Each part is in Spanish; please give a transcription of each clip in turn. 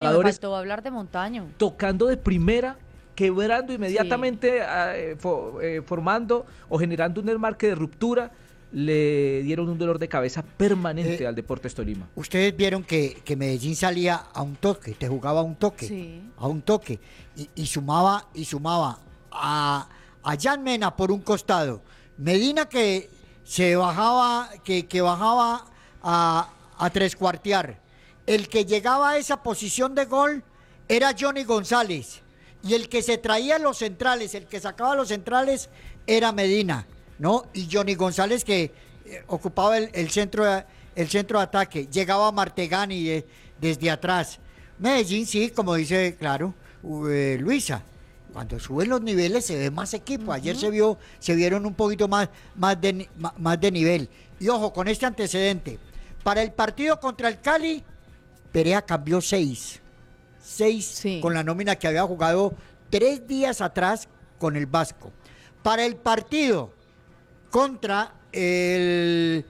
jugadores me faltó hablar de Montaño. tocando de primera, quebrando inmediatamente, formando o generando un desmarque de ruptura, le dieron un dolor de cabeza permanente al Deportes Tolima. Ustedes vieron que Medellín salía a un toque, te jugaba a un toque, Sí. a un toque, y sumaba a Jan Mena por un costado, Medina que se bajaba, que bajaba a trescuartear. El que llegaba a esa posición de gol era Johnny González, y el que se traía los centrales, el que sacaba los centrales era Medina, ¿no? Y Johnny González que ocupaba el centro de ataque. Llegaba Martegani desde atrás. Medellín sí, como dice, claro, Luisa, cuando suben los niveles se ve más equipo. Ayer se vieron un poquito más de nivel. Y ojo, con este antecedente, para el partido contra el Cali, Perea cambió 6 Sí. con la nómina que había jugado 3 días atrás con el Vasco. Para el partido contra el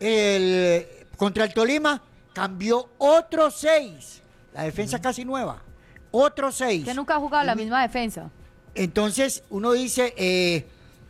Tolima, cambió otros 6. La defensa casi nueva. Otros 6. Que nunca ha jugado la misma defensa. Entonces uno dice,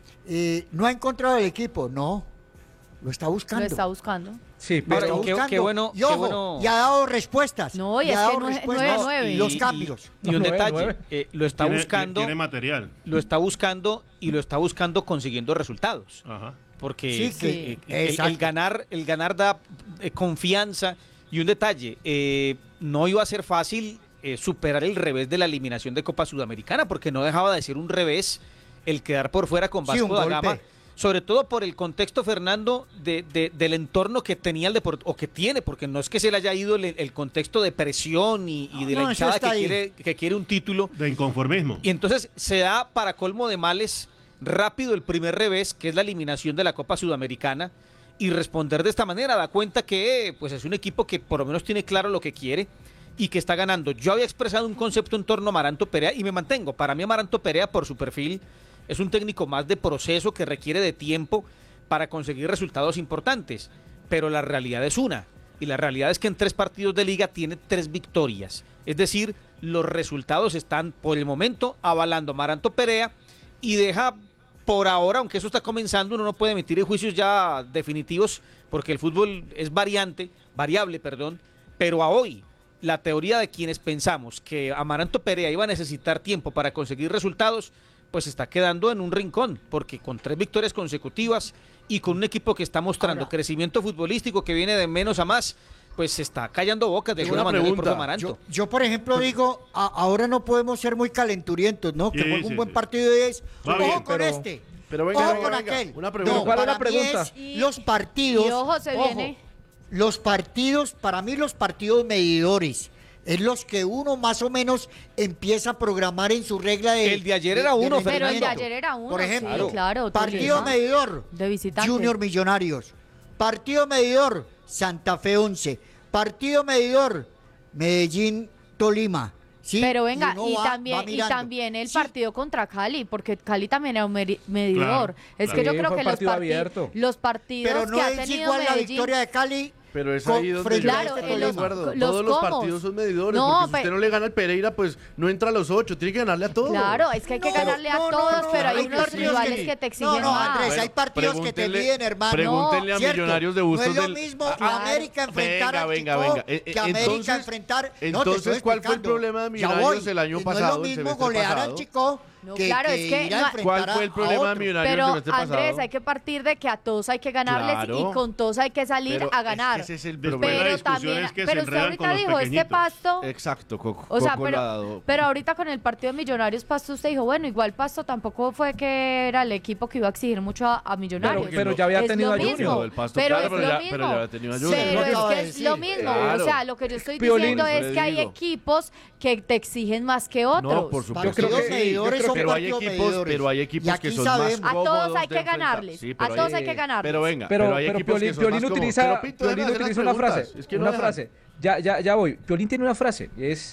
no ha encontrado el equipo. No, lo está buscando. Lo está buscando. Sí, Lo pero está buscando. qué bueno, y ojo, qué bueno. y ha dado respuestas. No, y ha es dado que no es respuestas. 9-9. Los cambios. Y un Nueve, detalle, lo está buscando. Tiene material. Lo está buscando y lo está buscando consiguiendo resultados. Ajá. Porque Sí, que- el exacto. ganar da confianza. Y un detalle, no iba a ser fácil superar el revés de la eliminación de Copa Sudamericana, porque no dejaba de ser un revés el quedar por fuera con Sí, Vasco un da golpe. Gama, sobre todo por el contexto, Fernando, del entorno que tenía el deporte, o que tiene, porque no es que se le haya ido el contexto de presión y de No, la eso hinchada está ahí. que quiere un título. De inconformismo. Y entonces se da, para colmo de males, rápido el primer revés, que es la eliminación de la Copa Sudamericana, y responder de esta manera da cuenta que pues es un equipo que por lo menos tiene claro lo que quiere y que está ganando. Yo había expresado un concepto en torno a Amaranto Perea y me mantengo. Para mí Amaranto Perea, por su perfil, es un técnico más de proceso que requiere de tiempo para conseguir resultados importantes, pero la realidad es una, y la realidad es que en 3 partidos de liga tiene 3 victorias, es decir, los resultados están por el momento avalando a Amaranto Perea y deja por ahora, aunque eso está comenzando, uno no puede emitir juicios ya definitivos porque el fútbol es variable, pero a hoy la teoría de quienes pensamos que Amaranto Perea iba a necesitar tiempo para conseguir resultados, pues está quedando en un rincón, porque con 3 victorias consecutivas y con un equipo que está mostrando crecimiento futbolístico que viene de menos a más, pues se está callando bocas de alguna manera el propio Amaranto. Yo, por ejemplo, digo, ahora no podemos ser muy calenturientos, ¿no? Que Sí, juegue un sí, buen sí. partido y es, Va ojo bien, con pero- este, pero venga, ojo venga, con venga. aquel. Una pregunta. No, ¿Cuál es para la pregunta? mí es los partidos, Y ojo, se viene. los partidos, para mí los partidos medidores, es los que uno más o menos empieza a programar en su regla de... El de ayer era uno, Pero el de rendimiento. ayer era uno. Por ejemplo, sí, claro. partido Tolima, medidor, de visitante. Junior Millonarios. Partido medidor, Santa Fe 11. Partido medidor, Medellín Tolima. ¿Sí? Pero venga, uno y va también mirando. el Sí, partido contra Cali, porque Cali también era un medidor. Claro, Es que claro. yo Sí, creo fue que un partido abierto. los partidos pero no que ha es tenido igual la Medellín. victoria de Cali. Pero es con- ahí donde frente yo a Claro, este estoy de los- Tolima. acuerdo. los Todos los comos. partidos son medidores, No, porque si usted pero- no le gana al Pereira, pues no entra a los 8, tiene que ganarle a todos. Claro, es que hay que ganarle a todos, pero hay unos partidos rivales que te exigen No, no, más. Andrés, Bueno, hay partidos que te pregúntenle- miden, hermano. Pregúntenle a ¿Cierto? Millonarios de Bustos No es lo del- mismo Ah, América enfrentar venga, al venga, Chico venga. que América Entonces- enfrentar... No, te entonces, estoy ¿cuál fue el explicando. problema de Ya Millonarios voy. el año Y pasado, No el es lo mismo semestre golear pasado? al Chico No, que, claro, que es que ir a no- enfrentar ¿Cuál fue el a problema de otro. Millonarios el Pero semestre pasado? Andrés, hay que partir de que a todos hay que ganarles Claro. y con todos hay que salir Pero a es ganar. que ese es el Después problema. la Pero discusión también, es que se pero usted enredan ahorita con los dijo, este pequeñitos. Pasto, Exacto, Coco. o sea, Coco la ha dado. pero ahorita con el partido de Millonarios Pasto usted dijo, bueno, igual Pasto tampoco fue que era el equipo que iba a exigir mucho a Millonarios. Pero ya había Es tenido lo a mismo, Junior. El Pasto, pero claro, es pero lo ya- mismo. pero ya había tenido a Junior. Pero Lo es acaba que de es decir. lo mismo. Claro. O sea, lo que yo estoy Piolín, diciendo eso es le que hay digo. equipos que te exigen más que otros. No, por supuesto. Partidos Yo creo que- medidores son pero hay partidos equipos, medidores. pero hay Y equipos aquí que son sabemos. más A todos cómodos hay de que enfrentar. ganarles. Sí, A pero todos hay que ganarles. Pero venga, Pero hay equipos Piolín, que son más cómodos. Pero, Pito, Piolín deja de hacer utiliza las una frase. preguntas. Es que no una deja. frase. Ya voy. Piolín tiene una frase. Es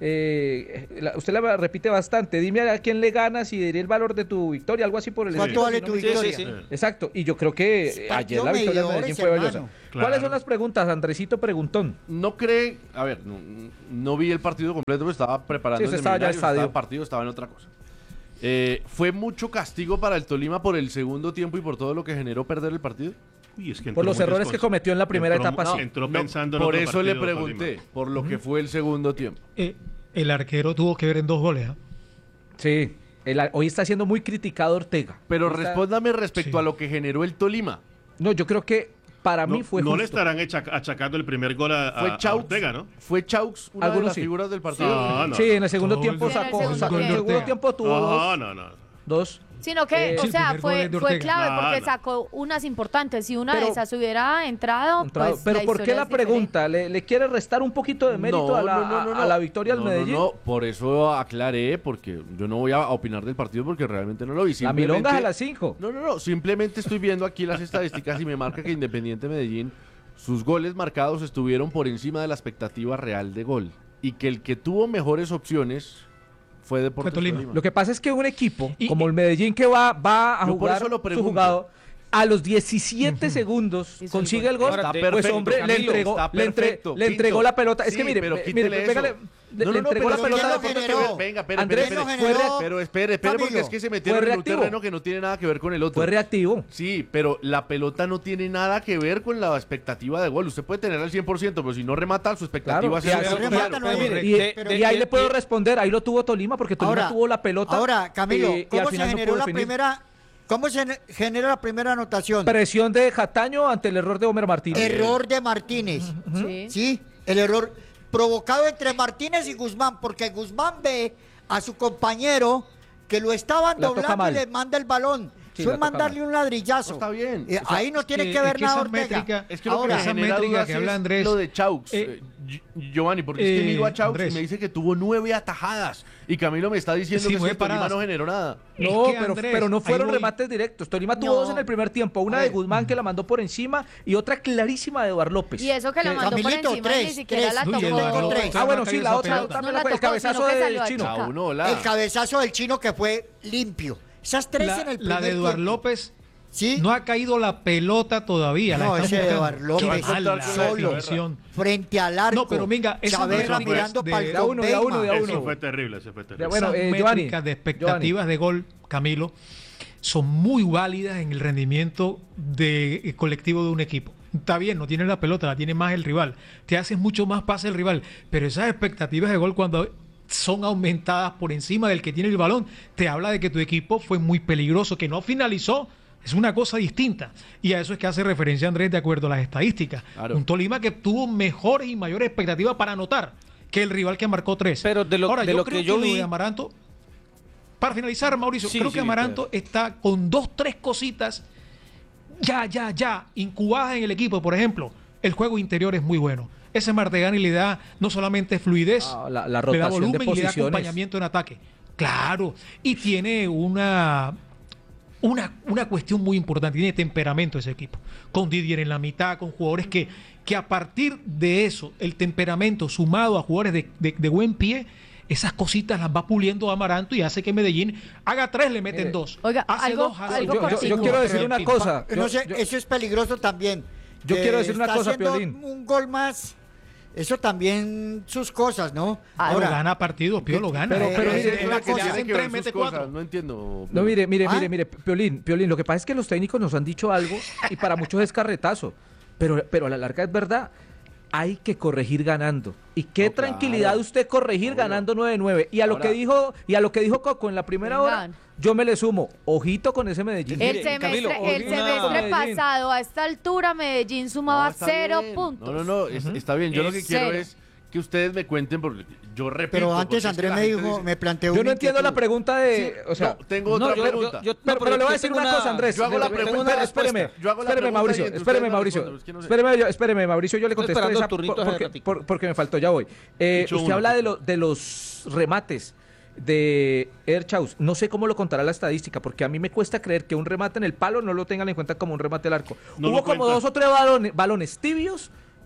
usted la repite bastante. Dime a quién le ganas y diré el valor de tu victoria, algo así por el ¿Cuánto vale si no tu me victoria? equivoco. Exacto, y yo creo que ayer Partido la victoria de medidores, Medellín fue valiosa. hermano. ¿Cuáles Claro. son las preguntas, Andresito Preguntón? No cree, a ver, no vi el partido completo, pero estaba preparando Sí, usted el estaba ya seminario, estadio. estaba el partido, estaba en otra cosa. ¿Fue mucho castigo para el Tolima por el segundo tiempo y por todo lo que generó perder el partido? Uy, es que Por entró los muy errores que cometió en la primera etapa, sí. Entró No, pensando en por otro eso le partido, pregunté, Tolima. por lo que fue el segundo tiempo. El arquero tuvo que ver en 2 goles. ¿Ah? Sí, hoy está siendo muy criticado Ortega. Pero Está- respóndame respecto Sí. a lo que generó el Tolima. No, yo creo que para mí No, fue no justo. le estarán achacando el primer gol Fue a Chaux, Ortega, ¿no? Fue Chaux una de Algunos las sí. figuras del partido. No, no. Sí, en el segundo Todo tiempo el- En el sacó, segundo en el tiempo. segundo tiempo tuvo No. dos. Sino que, Sí, o sea, el primer gol es de fue Ortega. clave porque No. sacó unas importantes. Si una Pero- de esas hubiera entrado, pues Pero la ¿por qué historia la es diferente. pregunta? ¿Le quiere restar un poquito de mérito a la victoria del Medellín? No, por eso aclaré, porque yo no voy a opinar del partido porque realmente no lo vi. La milonga Simplemente- a las 5. No, simplemente estoy viendo aquí las estadísticas y me marca que Independiente Medellín, sus goles marcados estuvieron por encima de la expectativa real de gol. Y que el que tuvo mejores opciones fue Deportes Fue Tolima. Tolima. Lo que pasa es que un equipo Y- como el Medellín que va a Yo por jugar eso lo su pregunto. jugado, a los 17 segundos Hizo el consigue gol. el gol, Ahora, pues perfecto, hombre, Camilo, le está perfecto, entregó Pinto. la pelota. Es Sí, que mire, pero mire, quítele eso. pégale, le entregó pero la es que pelota ¿quién de lo fondo generó? Venga, Andrés, ¿quién lo fue generó? pero espere, porque Camilo. es que se metieron en un reactivo. terreno que no tiene nada que ver con el otro. Fue reactivo. Sí, pero la pelota no tiene nada que ver con la expectativa de gol. Usted puede tener al 100%, pero si no remata, su expectativa Claro, es y el así- gol. remata, no hay- Mire, y ahí y- le puedo responder, ahí lo tuvo Tolima porque Tolima tuvo la pelota. Ahora, Camilo, y al ¿cómo se final no generó pudo la definir. primera? ¿Cómo se genera la primera anotación? Presión de Jataño ante el error de Homer Martínez. Error de Martínez. Sí. Sí, el error provocado entre Martínez y Guzmán, porque Guzmán ve a su compañero que lo estaban La toca doblando y mal. le manda el balón. Sí, Eso la es toca mandarle mal. un ladrillazo. No, está bien. Eh, O sea, ahí no tiene que- que ver es que nada esa Ortega. métrica- Es que lo Ahora, que esa me genera métrica dudas que habla es Andrés, lo de Chaux. Giovanni, porque es que miro a Chaux Andrés. y me dice que tuvo 9 atajadas. Y Camilo me está diciendo Sí, que es que 9 Tolima paradas. no generó nada. No, Es que, Andrés, pero no ahí fueron voy. remates directos. Tolima tuvo No. dos en el primer tiempo, una A de ver. Guzmán que la mandó por encima y otra clarísima de Eduard López. Y eso que la mandó Camilito, por encima y ni tres, siquiera tres. la Uy, tocó. Eduardo Tengo tres. López Ah, bueno, no sí, cayó la esa otra pelota. también No la fue el tocó, cabezazo sino que salió del a chino. chocar. A uno, la. El cabezazo del chino que fue limpio. Esas tres en el primer La de Eduard tiempo. López Sí. no ha caído la pelota todavía. No, la ese están Eduard buscando. Qué López mala solo. definición. Frente al arco. No, pero venga, esa Chaverra métrica mirando de- para de el a uno, de a uno, de a uno. Eso fue terrible, eso fue terrible. Bueno, Esas Giovanni, métricas de expectativas de gol, Camilo, son muy válidas en el rendimiento de colectivo de un equipo. Está bien, no tiene la pelota, la tiene más el rival. Te haces mucho más pase el rival. Pero esas expectativas de gol cuando son aumentadas por encima del que tiene el balón, te habla de que tu equipo fue muy peligroso, que no finalizó. Es una cosa distinta. Y a eso es que hace referencia Andrés de acuerdo a las estadísticas. Claro. Un Tolima que tuvo mejores y mayores expectativas para anotar que el rival que marcó 3. Pero de lo- Ahora, de yo lo creo que yo lo vi- de Amaranto, para finalizar, Mauricio, Sí, creo sí, que Amaranto está con 2-3 cositas ya incubadas en el equipo. Por ejemplo, el juego interior es muy bueno. Ese Martegani le da no solamente fluidez, Ah, la le da rotación de volumen y le da posiciones. acompañamiento en ataque. Claro, y tiene una cuestión muy importante, tiene temperamento ese equipo. Con Didier en la mitad, con jugadores que a partir de eso, el temperamento sumado a jugadores de buen pie, esas cositas las va puliendo Amaranto y hace que Medellín haga 3, le meten Mire, 2. Oiga, Hace algo- 2, hace algo dos, cortito. yo quiero decir Pim, una pim, cosa. No sé, Yo- eso es peligroso también. Yo Que quiero decir una está cosa, haciendo Piolín. un gol más. Eso también sus cosas, ¿no? Ahora gana partidos, Pío lo gana. pero Es mire, una una que cosa tiene hacen que ver 3, sus mete cosas, 4. no entiendo. No, mire, ¿Ah? Piolín, lo que pasa es que los técnicos nos han dicho algo y para muchos es carretazo, pero a la larga es verdad. Hay que corregir ganando. Y qué No, claro. tranquilidad usted corregir Obvio. ganando 9-9. Y a lo Ahora- que dijo Coco en la primera hora, Vengan. yo me le sumo, ojito con ese Medellín. El Mire, Camilo, semestre, el ojito con semestre Medellín. pasado, a esta altura, Medellín sumaba No, está 0 bien. puntos. No, está bien. Yo lo que Es quiero cero. es que ustedes me cuenten, porque yo repito. Pero porque antes es que Andrés la me gente dijo, dice- me planteó Yo una no entiendo la inquietud. pregunta de, o sea, No, tengo otra pregunta. pero le voy a decir tengo una cosa, Andrés. yo hago la Le- pregunta y espéreme, respuesta. Yo hago la espéreme, pregunta Mauricio, y entre espéreme, ustedes me Mauricio. responden, es que no sé. Espéreme, Mauricio, yo le Estoy contesto esperando esa el turnito hace ratico. porque me faltó, ya voy. Dicho Usted uno, habla por de los remates de Erchaus. No sé cómo lo contará la estadística, porque a mí me cuesta creer que un remate en el palo no lo tengan en cuenta como un remate al arco. No Hubo lo como cuenta. 2 o 3 balones tibios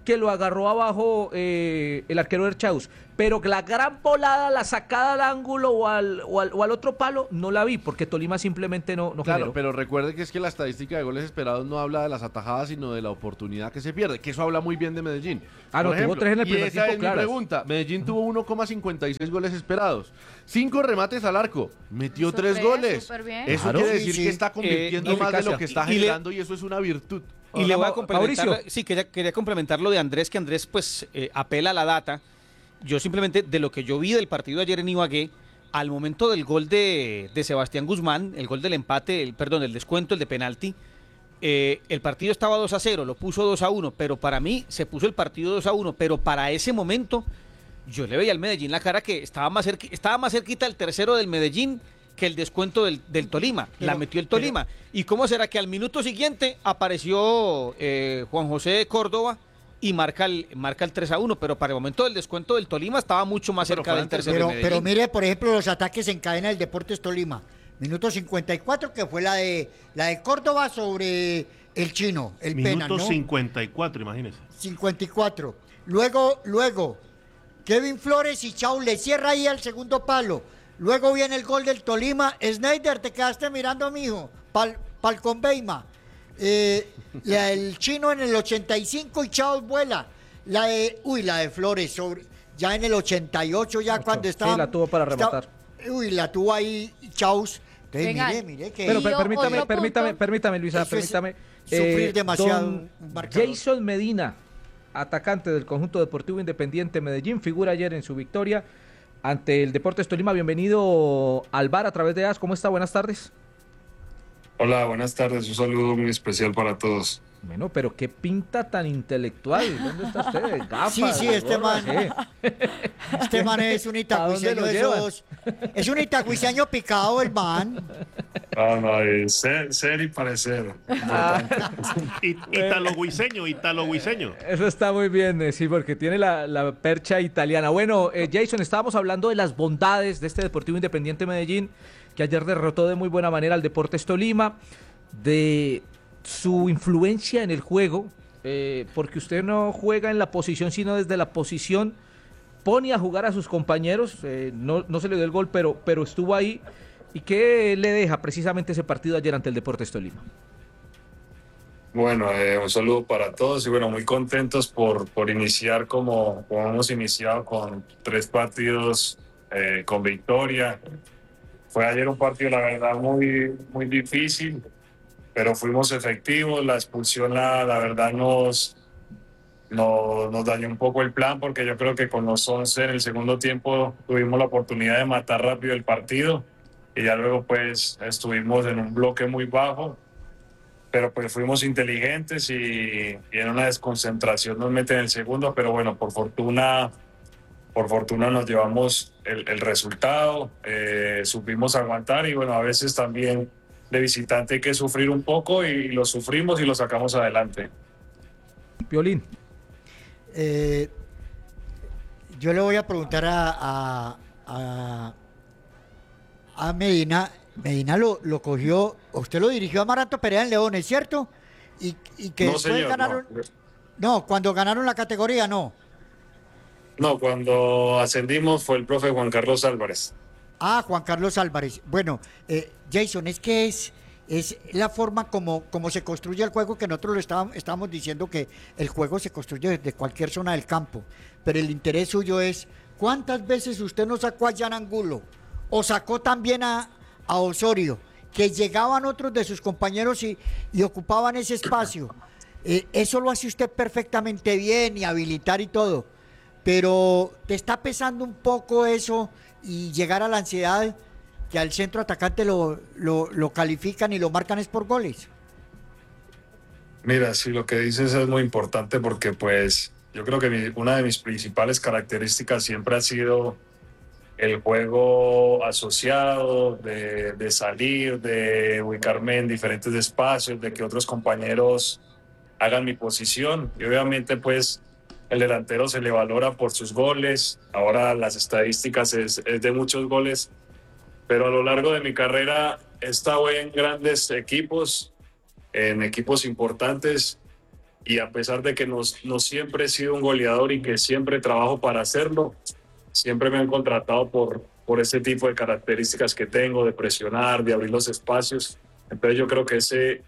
que lo agarró abajo el arquero Erchaus, pero la gran volada, la sacada al ángulo o al otro palo, no la vi, porque Tolima simplemente no Claro, generó. pero recuerde que es que la estadística de goles esperados no habla de las atajadas, sino de la oportunidad que se pierde, que eso habla muy bien de Medellín. Ah, no, Por ejemplo, tuvo 3 en el y primer esa tiempo, es claras. mi pregunta. Medellín tuvo 1,56 goles esperados, 5 remates al arco, metió Hizo 3 tres, goles. súper bien. Eso Claro. quiere Sí, decir sí. que está convirtiendo más de lo que está Y le- generando y eso es una virtud. Y le voy a Hola, complementar, Mauricio. sí, quería complementar lo de Andrés, que Andrés pues apela a la data. Yo simplemente, de lo que yo vi del partido de ayer en Ibagué, al momento del gol de Sebastián Guzmán, el gol del empate, el descuento, el de penalti, el partido estaba 2-0, lo puso 2-1, pero para mí se puso el partido 2-1, pero para ese momento yo le veía al Medellín la cara que estaba más cerquita el tercero del Medellín que el descuento del Tolima. La metió el Tolima. ¿Y cómo será que al minuto siguiente apareció Juan José Córdoba y marca el 3-1? Pero para el momento del descuento del Tolima estaba mucho más Pero cerca fue del antes, tercero del Medellín. Pero mire, por ejemplo, los ataques en cadena del Deportes Tolima. Minuto 54, que fue la de Córdoba sobre el chino, el Pena, Minuto ¿no? 54, imagínese. 54. Luego, Kevin Flores y Chau le cierra ahí al segundo palo. Luego viene el gol del Tolima. Snyder, te quedaste mirando, mijo. Pal Conveima. La del chino en el 85 y Chau vuela. La de Flores ya en el 88, ya cuando estaba. Sí, la tuvo para rematar. La tuvo ahí Chaus. Entonces, Venga. mire que. Pero Y otro permítame, Luisa, Eso es permítame. sufrir demasiado don un marcador. Jason Medina, atacante del conjunto deportivo Independiente Medellín, figura ayer en su victoria ante el Deportes Tolima. Bienvenido al bar a través de AS. ¿Cómo está? Buenas tardes. Hola, buenas tardes. Un saludo muy especial para todos. Bueno, pero qué pinta tan intelectual. ¿Dónde está usted? Gafas, Sí, este gorra, man. ¿qué? Este man es un ¿A dónde itacuiseño lo de llevan? esos. Es un itacuiseño picado el man. No, ser y parecer. Italo-guiseño. Eso está muy bien, sí, porque tiene la percha italiana. Bueno, Jason, estábamos hablando de las bondades de este Deportivo Independiente Medellín, que ayer derrotó de muy buena manera al Deportes Tolima, de su influencia en el juego, porque usted no juega en la posición, sino desde la posición pone a jugar a sus compañeros, no se le dio el gol, pero estuvo ahí. ¿Y qué le deja precisamente ese partido ayer ante el Deportes Tolima? Bueno, un saludo para todos y bueno, muy contentos por iniciar como hemos iniciado con 3 partidos con victoria. Fue ayer un partido, la verdad, muy, muy difícil, pero fuimos efectivos. La expulsión, la verdad, nos dañó un poco el plan, porque yo creo que con los 11 en el segundo tiempo tuvimos la oportunidad de matar rápido el partido y ya luego pues estuvimos en un bloque muy bajo, pero pues fuimos inteligentes y en una desconcentración nos meten el segundo, pero bueno, por fortuna nos llevamos el resultado, supimos aguantar y bueno, a veces también de visitante hay que sufrir un poco y lo sufrimos y lo sacamos adelante. Piolín. Yo le voy a preguntar a Medina. Medina lo cogió, usted lo dirigió a Amaranto Perea en Leones, ¿cierto? Y que No, después señor, ganaron. no. No, cuando ganaron la categoría, no. No, cuando ascendimos fue el profe Juan Carlos Álvarez. Ah, Juan Carlos Álvarez. Bueno, Jason, es que es la forma como se construye el juego, que nosotros estábamos diciendo que el juego se construye desde cualquier zona del campo. Pero el interés suyo es, ¿cuántas veces usted no sacó a Jan Angulo? O sacó también a Osorio, que llegaban otros de sus compañeros y ocupaban ese espacio. Eso lo hace usted perfectamente bien y habilitar y todo. Pero ¿te está pesando un poco eso y llegar a la ansiedad que al centro atacante lo califican y lo marcan es por goles? Mira, sí, lo que dices es muy importante porque pues yo creo que una de mis principales características siempre ha sido el juego asociado, de salir, de ubicarme en diferentes espacios, de que otros compañeros hagan mi posición. Y obviamente pues el delantero se le valora por sus goles. Ahora las estadísticas es de muchos goles, pero a lo largo de mi carrera he estado en grandes equipos, en equipos importantes, y a pesar de que no siempre he sido un goleador y que siempre trabajo para hacerlo, siempre me han contratado por ese tipo de características que tengo, de presionar, de abrir los espacios. Entonces yo creo que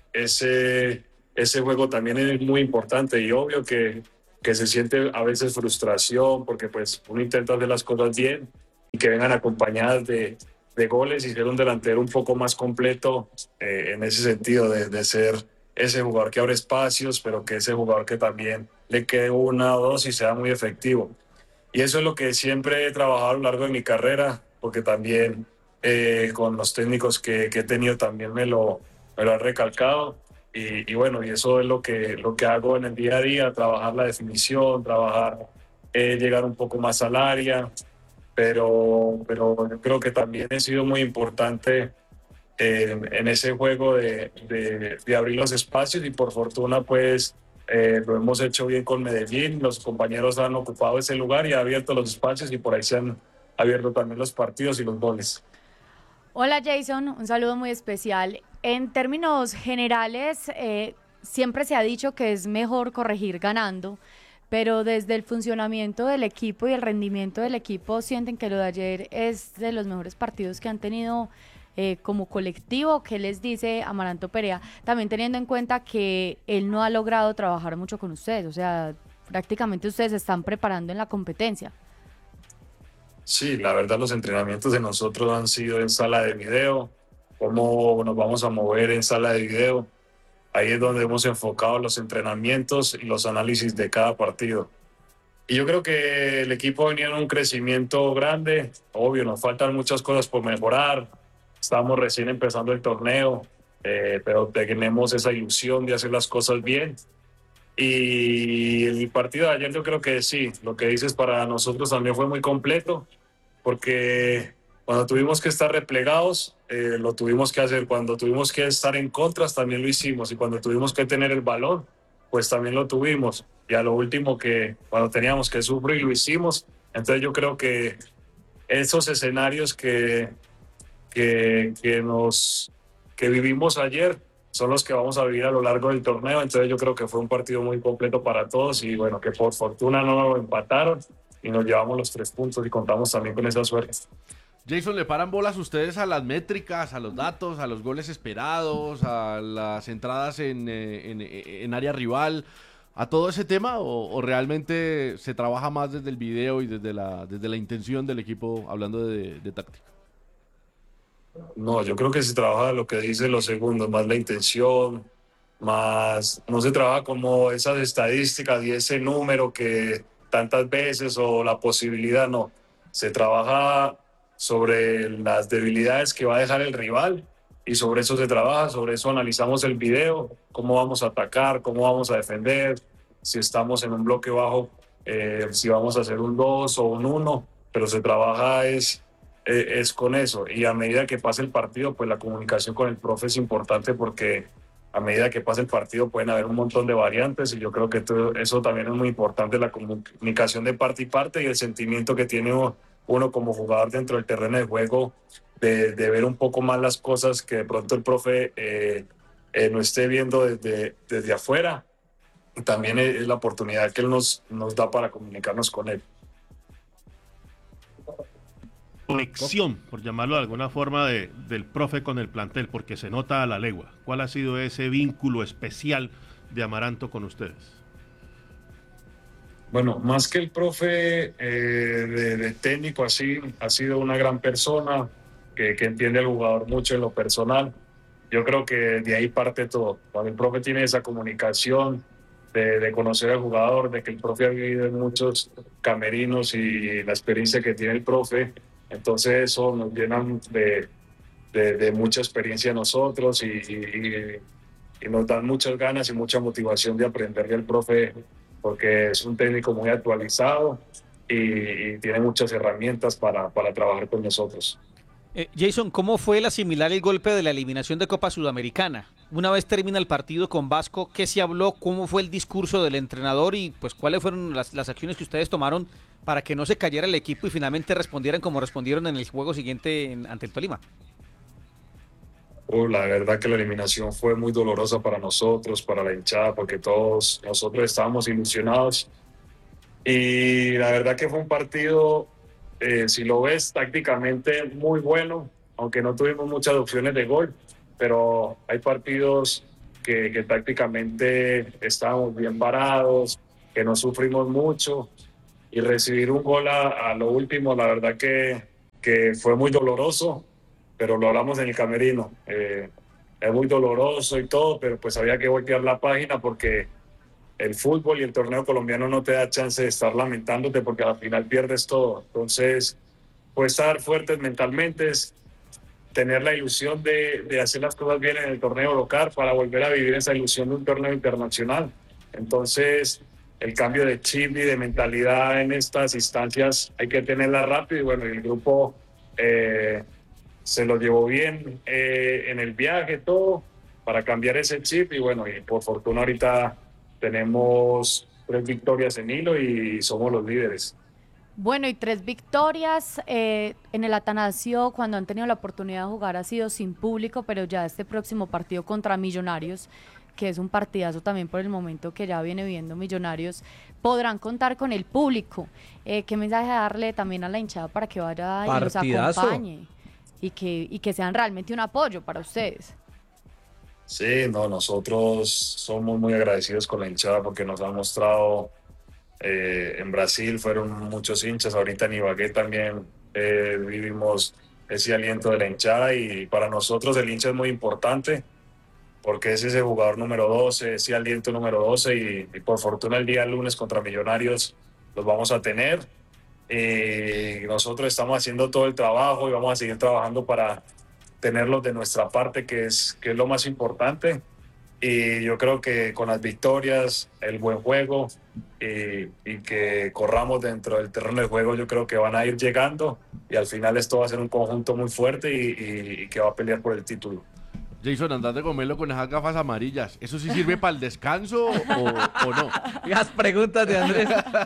ese juego también es muy importante y obvio que se siente a veces frustración porque pues uno intenta hacer las cosas bien y que vengan acompañadas de goles y ser un delantero un poco más completo en ese sentido de ser ese jugador que abre espacios, pero que ese jugador que también le quede una o dos y sea muy efectivo. Y eso es lo que siempre he trabajado a lo largo de mi carrera, porque también con los técnicos que he tenido también me lo han recalcado. Y bueno, y eso es lo que hago en el día a día, trabajar la definición, llegar un poco más al área, pero yo creo que también he sido muy importante en ese juego de abrir los espacios y por fortuna pues lo hemos hecho bien con Medellín, los compañeros han ocupado ese lugar y han abierto los espacios y por ahí se han abierto también los partidos y los goles. Hola Jason, un saludo muy especial. En términos generales, siempre se ha dicho que es mejor corregir ganando, pero desde el funcionamiento del equipo y el rendimiento del equipo, ¿sienten que lo de ayer es de los mejores partidos que han tenido como colectivo? ¿Qué les dice Amaranto Perea? También teniendo en cuenta que él no ha logrado trabajar mucho con ustedes, o sea, prácticamente ustedes se están preparando en la competencia. Sí, la verdad los entrenamientos de nosotros han sido en sala de video, cómo nos vamos a mover en sala de video. Ahí es donde hemos enfocado los entrenamientos y los análisis de cada partido. Y yo creo que el equipo ha venido en un crecimiento grande. Obvio, nos faltan muchas cosas por mejorar. Estamos recién empezando el torneo, pero tenemos esa ilusión de hacer las cosas bien. Y el partido de ayer yo creo que sí, lo que dices para nosotros también fue muy completo, porque cuando tuvimos que estar replegados, lo tuvimos que hacer. Cuando tuvimos que estar en contras, también lo hicimos. Y cuando tuvimos que tener el balón, pues también lo tuvimos. Y a lo último, cuando teníamos que sufrir, lo hicimos. Entonces yo creo que esos escenarios que vivimos ayer son los que vamos a vivir a lo largo del torneo. Entonces yo creo que fue un partido muy completo para todos y bueno, que por fortuna no lo empataron y nos llevamos los 3 puntos y contamos también con esa suerte. Jason, ¿le paran bolas ustedes a las métricas, a los datos, a los goles esperados, a las entradas en área rival, a todo ese tema? ¿O realmente se trabaja más desde el video y desde la intención del equipo, hablando de táctica? No, yo creo que se trabaja lo que dice los segundos, más la intención, más no se trabaja como esas estadísticas y ese número que tantas veces o la posibilidad, no. Se trabaja sobre las debilidades que va a dejar el rival y sobre eso se trabaja, sobre eso analizamos el video, cómo vamos a atacar, cómo vamos a defender, si estamos en un bloque bajo, si vamos a hacer un 2 o un 1, pero se trabaja es con eso. Y a medida que pasa el partido, pues la comunicación con el profe es importante porque a medida que pasa el partido pueden haber un montón de variantes y yo creo que eso también es muy importante, la comunicación de parte y parte y el sentimiento que tiene uno como jugador dentro del terreno de juego de ver un poco más las cosas que de pronto el profe no esté viendo desde afuera. Y también es la oportunidad que él nos da para comunicarnos con él. Conexión, por llamarlo de alguna forma, del profe con el plantel, porque se nota a la legua. ¿Cuál ha sido ese vínculo especial de Amaranto con ustedes? Bueno, más que el profe de técnico, así ha sido una gran persona que entiende al jugador mucho en lo personal. Yo creo que de ahí parte todo. Cuando el profe tiene esa comunicación de conocer al jugador, de que el profe ha vivido en muchos camerinos y la experiencia que tiene el profe, entonces eso nos llena de mucha experiencia a nosotros y nos dan muchas ganas y mucha motivación de aprender del profe, porque es un técnico muy actualizado y tiene muchas herramientas para trabajar con nosotros. Jason, ¿cómo fue el asimilar el golpe de la eliminación de Copa Sudamericana? Una vez termina el partido con Vasco, ¿qué se habló? ¿Cómo fue el discurso del entrenador? Y pues, ¿cuáles fueron las acciones que ustedes tomaron para que no se cayera el equipo y finalmente respondieran como respondieron en el juego siguiente ante el Tolima? La verdad que la eliminación fue muy dolorosa para nosotros, para la hinchada, porque todos nosotros estábamos ilusionados. Y la verdad que fue un partido, si lo ves tácticamente, muy bueno, aunque no tuvimos muchas opciones de gol, pero hay partidos que tácticamente estábamos bien parados, que no sufrimos mucho, y recibir un gol a lo último, la verdad que fue muy doloroso, pero lo hablamos en el camerino. Es muy doloroso y todo, pero pues había que voltear la página porque el fútbol y el torneo colombiano no te da chance de estar lamentándote porque al final pierdes todo. Entonces, pues estar fuertes mentalmente, es tener la ilusión de hacer las cosas bien en el torneo local para volver a vivir esa ilusión de un torneo internacional. Entonces, el cambio de chip y de mentalidad en estas instancias hay que tenerla rápido. Y bueno, el grupo se lo llevó bien en el viaje, todo, para cambiar ese chip. Y bueno, y por fortuna ahorita tenemos 3 victorias en hilo y somos los líderes. Bueno, y 3 victorias en el Atanasio, cuando han tenido la oportunidad de jugar ha sido sin público, pero ya este próximo partido contra Millonarios, que es un partidazo también por el momento que ya viene viendo Millonarios, podrán contar con el público. ¿Qué mensaje darle también a la hinchada para que vaya y los acompañe y que sean realmente un apoyo para ustedes? Sí, no, nosotros somos muy agradecidos con la hinchada porque nos han mostrado, en Brasil fueron muchos hinchas, ahorita en Ibagué también vivimos ese aliento de la hinchada, y para nosotros el hincha es muy importante porque es ese jugador número 12, ese aliento número 12, y por fortuna el día lunes contra Millonarios los vamos a tener. Nosotros estamos haciendo todo el trabajo y vamos a seguir trabajando para tenerlos de nuestra parte, que es lo más importante. Y yo creo que con las victorias, el buen juego y que corramos dentro del terreno de juego, yo creo que van a ir llegando y al final esto va a ser un conjunto muy fuerte y que va a pelear por el título. Jason, andate de comerlo con esas gafas amarillas. ¿Eso sí sirve para el descanso o no? Las preguntas de Andrés.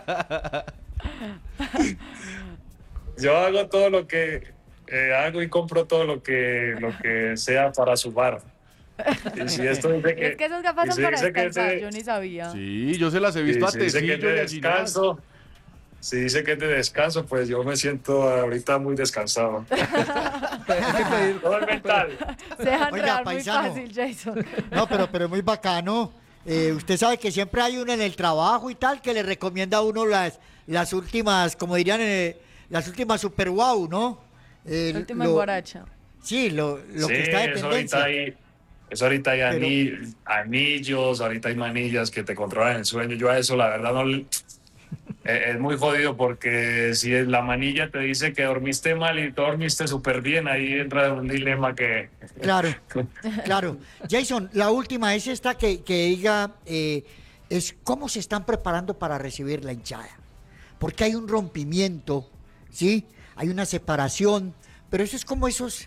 Yo hago todo lo que hago y compro todo lo que sea para sumar. Y si esto dice que, es que esas gafas son para descansar, yo ni sabía. Sí, yo se las he visto a Tecillo y a Ginás. Si dice que es de descanso, pues yo me siento ahorita muy descansado. Todo el mental. Se dejan Oiga, rear muy paisano. fácil, Jason. No, pero muy bacano. Usted sabe que siempre hay uno en el trabajo y tal que le recomienda a uno las últimas, como dirían, las últimas super wow, ¿no? La última guaracha. Sí, lo Sí, que está de tendencia. Eso ahorita hay anillos, ahorita hay manillas que te controlan el sueño. Yo a eso la verdad no es muy jodido, porque si la manilla te dice que dormiste mal y tú dormiste súper bien, ahí entra en un dilema que... Claro, claro. Jason, la última es esta que diga, es cómo se están preparando para recibir la hinchada. Porque hay un rompimiento, ¿sí? Hay una separación, pero eso es como esos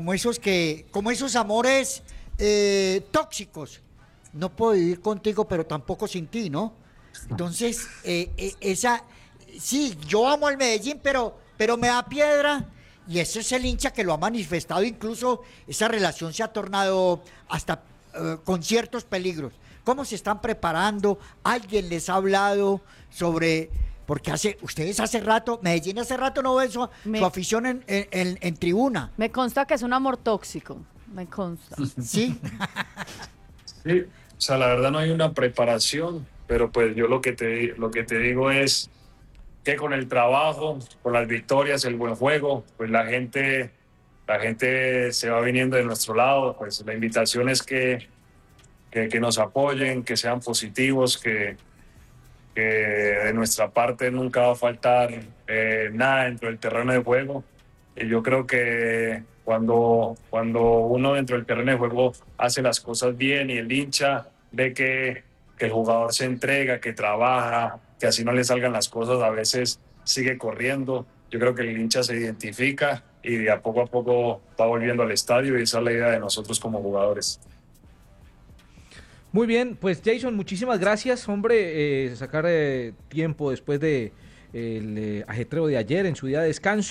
amores tóxicos. No puedo vivir contigo, pero tampoco sin ti, ¿no? Entonces, sí, yo amo al Medellín, pero me da piedra, y ese es el hincha que lo ha manifestado. Incluso esa relación se ha tornado hasta con ciertos peligros. ¿Cómo se están preparando? ¿Alguien les ha hablado sobre...? Porque ustedes hace rato, Medellín hace rato no ve su afición en tribuna. Me consta que es un amor tóxico, me consta. ¿Sí? Sí, o sea, la verdad no hay una preparación, pero pues yo lo que te digo es que con el trabajo, con las victorias, el buen juego, pues la gente se va viniendo de nuestro lado. Pues la invitación es que nos apoyen, que sean positivos, que de nuestra parte nunca va a faltar nada dentro del terreno de juego. Y yo creo que cuando uno dentro del terreno de juego hace las cosas bien y el hincha ve que el jugador se entrega, que trabaja, que así no le salgan las cosas, a veces sigue corriendo. Yo creo que el hincha se identifica y de a poco va volviendo al estadio, y esa es la idea de nosotros como jugadores. Muy bien, pues Jason, muchísimas gracias, hombre, sacar tiempo después de el ajetreo de ayer en su día de descanso.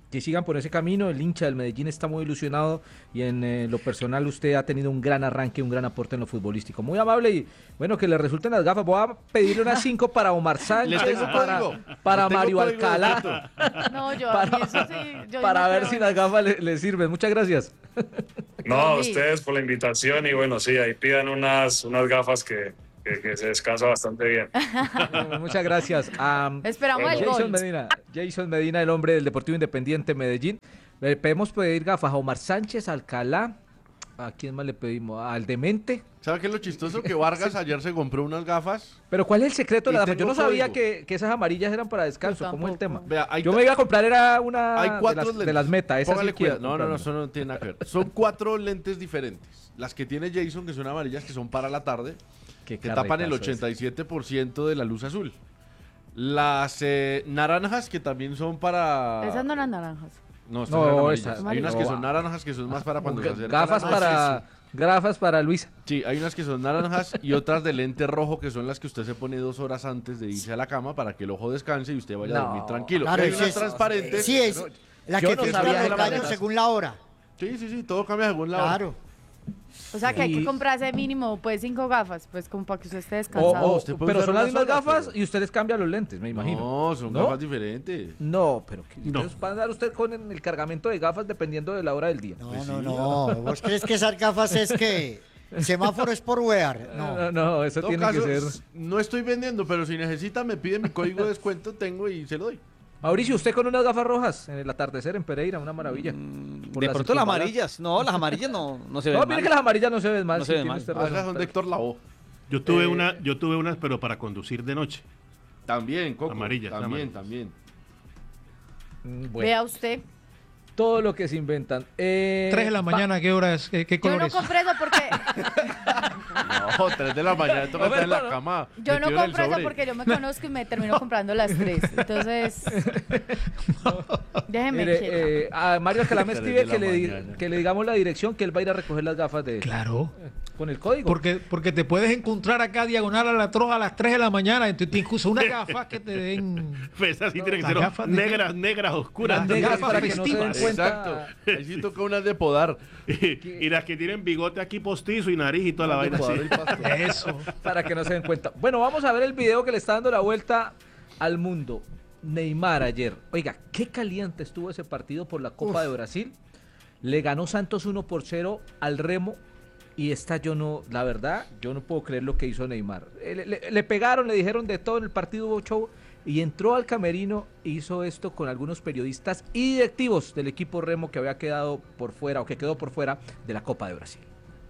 que sigan por ese camino. El hincha del Medellín está muy ilusionado y en lo personal usted ha tenido un gran arranque, un gran aporte en lo futbolístico. Muy amable y bueno, que le resulten las gafas. Voy a pedirle unas 5 para Omar Sánchez, para Mario Alcalá. No, yo Para- a mí eso sí, yo Para no ver creo si en las eso. gafas le sirven. Muchas gracias. No, a Luis. ustedes por la invitación y bueno, sí, ahí pidan unas gafas que se descansa bastante bien. Muchas gracias. Esperamos el Jason gol. Jason Medina, el hombre del Deportivo Independiente Medellín. Le pedimos pedir gafas a Omar Sánchez, Alcalá. ¿A quién más le pedimos? Al Demente. ¿Sabe qué es lo chistoso? Que Vargas ayer se compró unas gafas. Pero ¿cuál es el secreto de Y las gafas? Yo tengo no sabía código. que esas amarillas eran para descanso. Yo ¿Cómo es el tema? tampoco. Vea, hay Yo me iba a comprar, era una Hay 4 lentes. de las metas. Esas Póngale sí quiero cuidado. No, comprarme. eso no tiene nada que ver. Son 4 lentes diferentes. Las que tiene Jason, que son amarillas, que son para la tarde, Qué que tapan el carretazo ese. 87% de la luz azul. Las naranjas, que también son para... Esas no eran naranjas. No, estas No, eran amarillas. esas- Hay unas que son no. naranjas, que son más para cuando se acerca Gafas la noche. para Luisa. Sí, hay unas que son naranjas y otras de lente rojo, que son las que usted se pone 2 horas antes de irse a la cama para que el ojo descanse y usted vaya a No. dormir tranquilo. Claro, Y hay esa unas es- transparentes. Sí, es la Yo que no filtra sabía los de rayos las- según la hora. Sí, todo cambia según la hora. Claro. O sea que hay Y- que comprarse mínimo pues 5 gafas, pues como para que usted esté O- descansado. o- usted puede pero usar son las unas mismas solas, gafas pero- y ustedes cambian los lentes, me imagino. No, son ¿No? gafas diferentes. No, pero que No. entonces va a dar usted con el cargamento de gafas dependiendo de la hora del día. No, Pues no, sí, no. ¿Vos crees que esas gafas es que el semáforo es por wear? No, No. eso En todo tiene caso, que ser. no estoy vendiendo, pero si necesita me pide mi código de descuento, tengo y se lo doy. Mauricio, usted con unas gafas rojas en el atardecer en Pereira, una maravilla. Por De las pronto las circunvalas. amarillas. No, las amarillas no se ven No, mire mal. que las amarillas no se ven mal. No sí, se ven tiene mal. usted Ah, esas razón, son de pero- Héctor Lavoe. Yo tuve unas, pero para conducir de noche. También, Coco. Amarillas, También, amarillas. también. Bueno, Vea usted. todo lo que se inventan. 3 de la mañana, ¿qué hora es? ¿Qué Yo color no es? compré eso porque No, 3 de la mañana, toca estar en la cama. yo no metido en el compré eso sobre. porque yo me conozco y me termino comprando las 3. Entonces, déjeme Mire, quieta. a Mario Alcalá me 3 escribe de la que mañana. que le digamos la dirección, que él va a ir a recoger las gafas de Claro. con el código. Porque te puedes encontrar acá diagonal a la troja a las 3 de la mañana. Entonces, incluso unas gafas que te den. Pues así tiene que las ser gafas de- negras, oscuras. Las negras para que no se den festivas. cuenta. Exacto. Ahí sí toca unas de podar. Y las que tienen bigote aquí postizo y nariz y toda la vaina así. Eso. Para que no se den cuenta. Bueno, vamos a ver el video que le está dando la vuelta al mundo. Neymar ayer. Oiga, qué caliente estuvo ese partido por la Copa de Brasil. Le ganó Santos 1-0 al Remo. Y la verdad, yo no puedo creer lo que hizo Neymar. Le pegaron, le dijeron de todo en el partido, hubo show. Y entró al camerino e hizo esto con algunos periodistas y directivos del equipo Remo que había quedado por fuera o que quedó por fuera de la Copa de Brasil.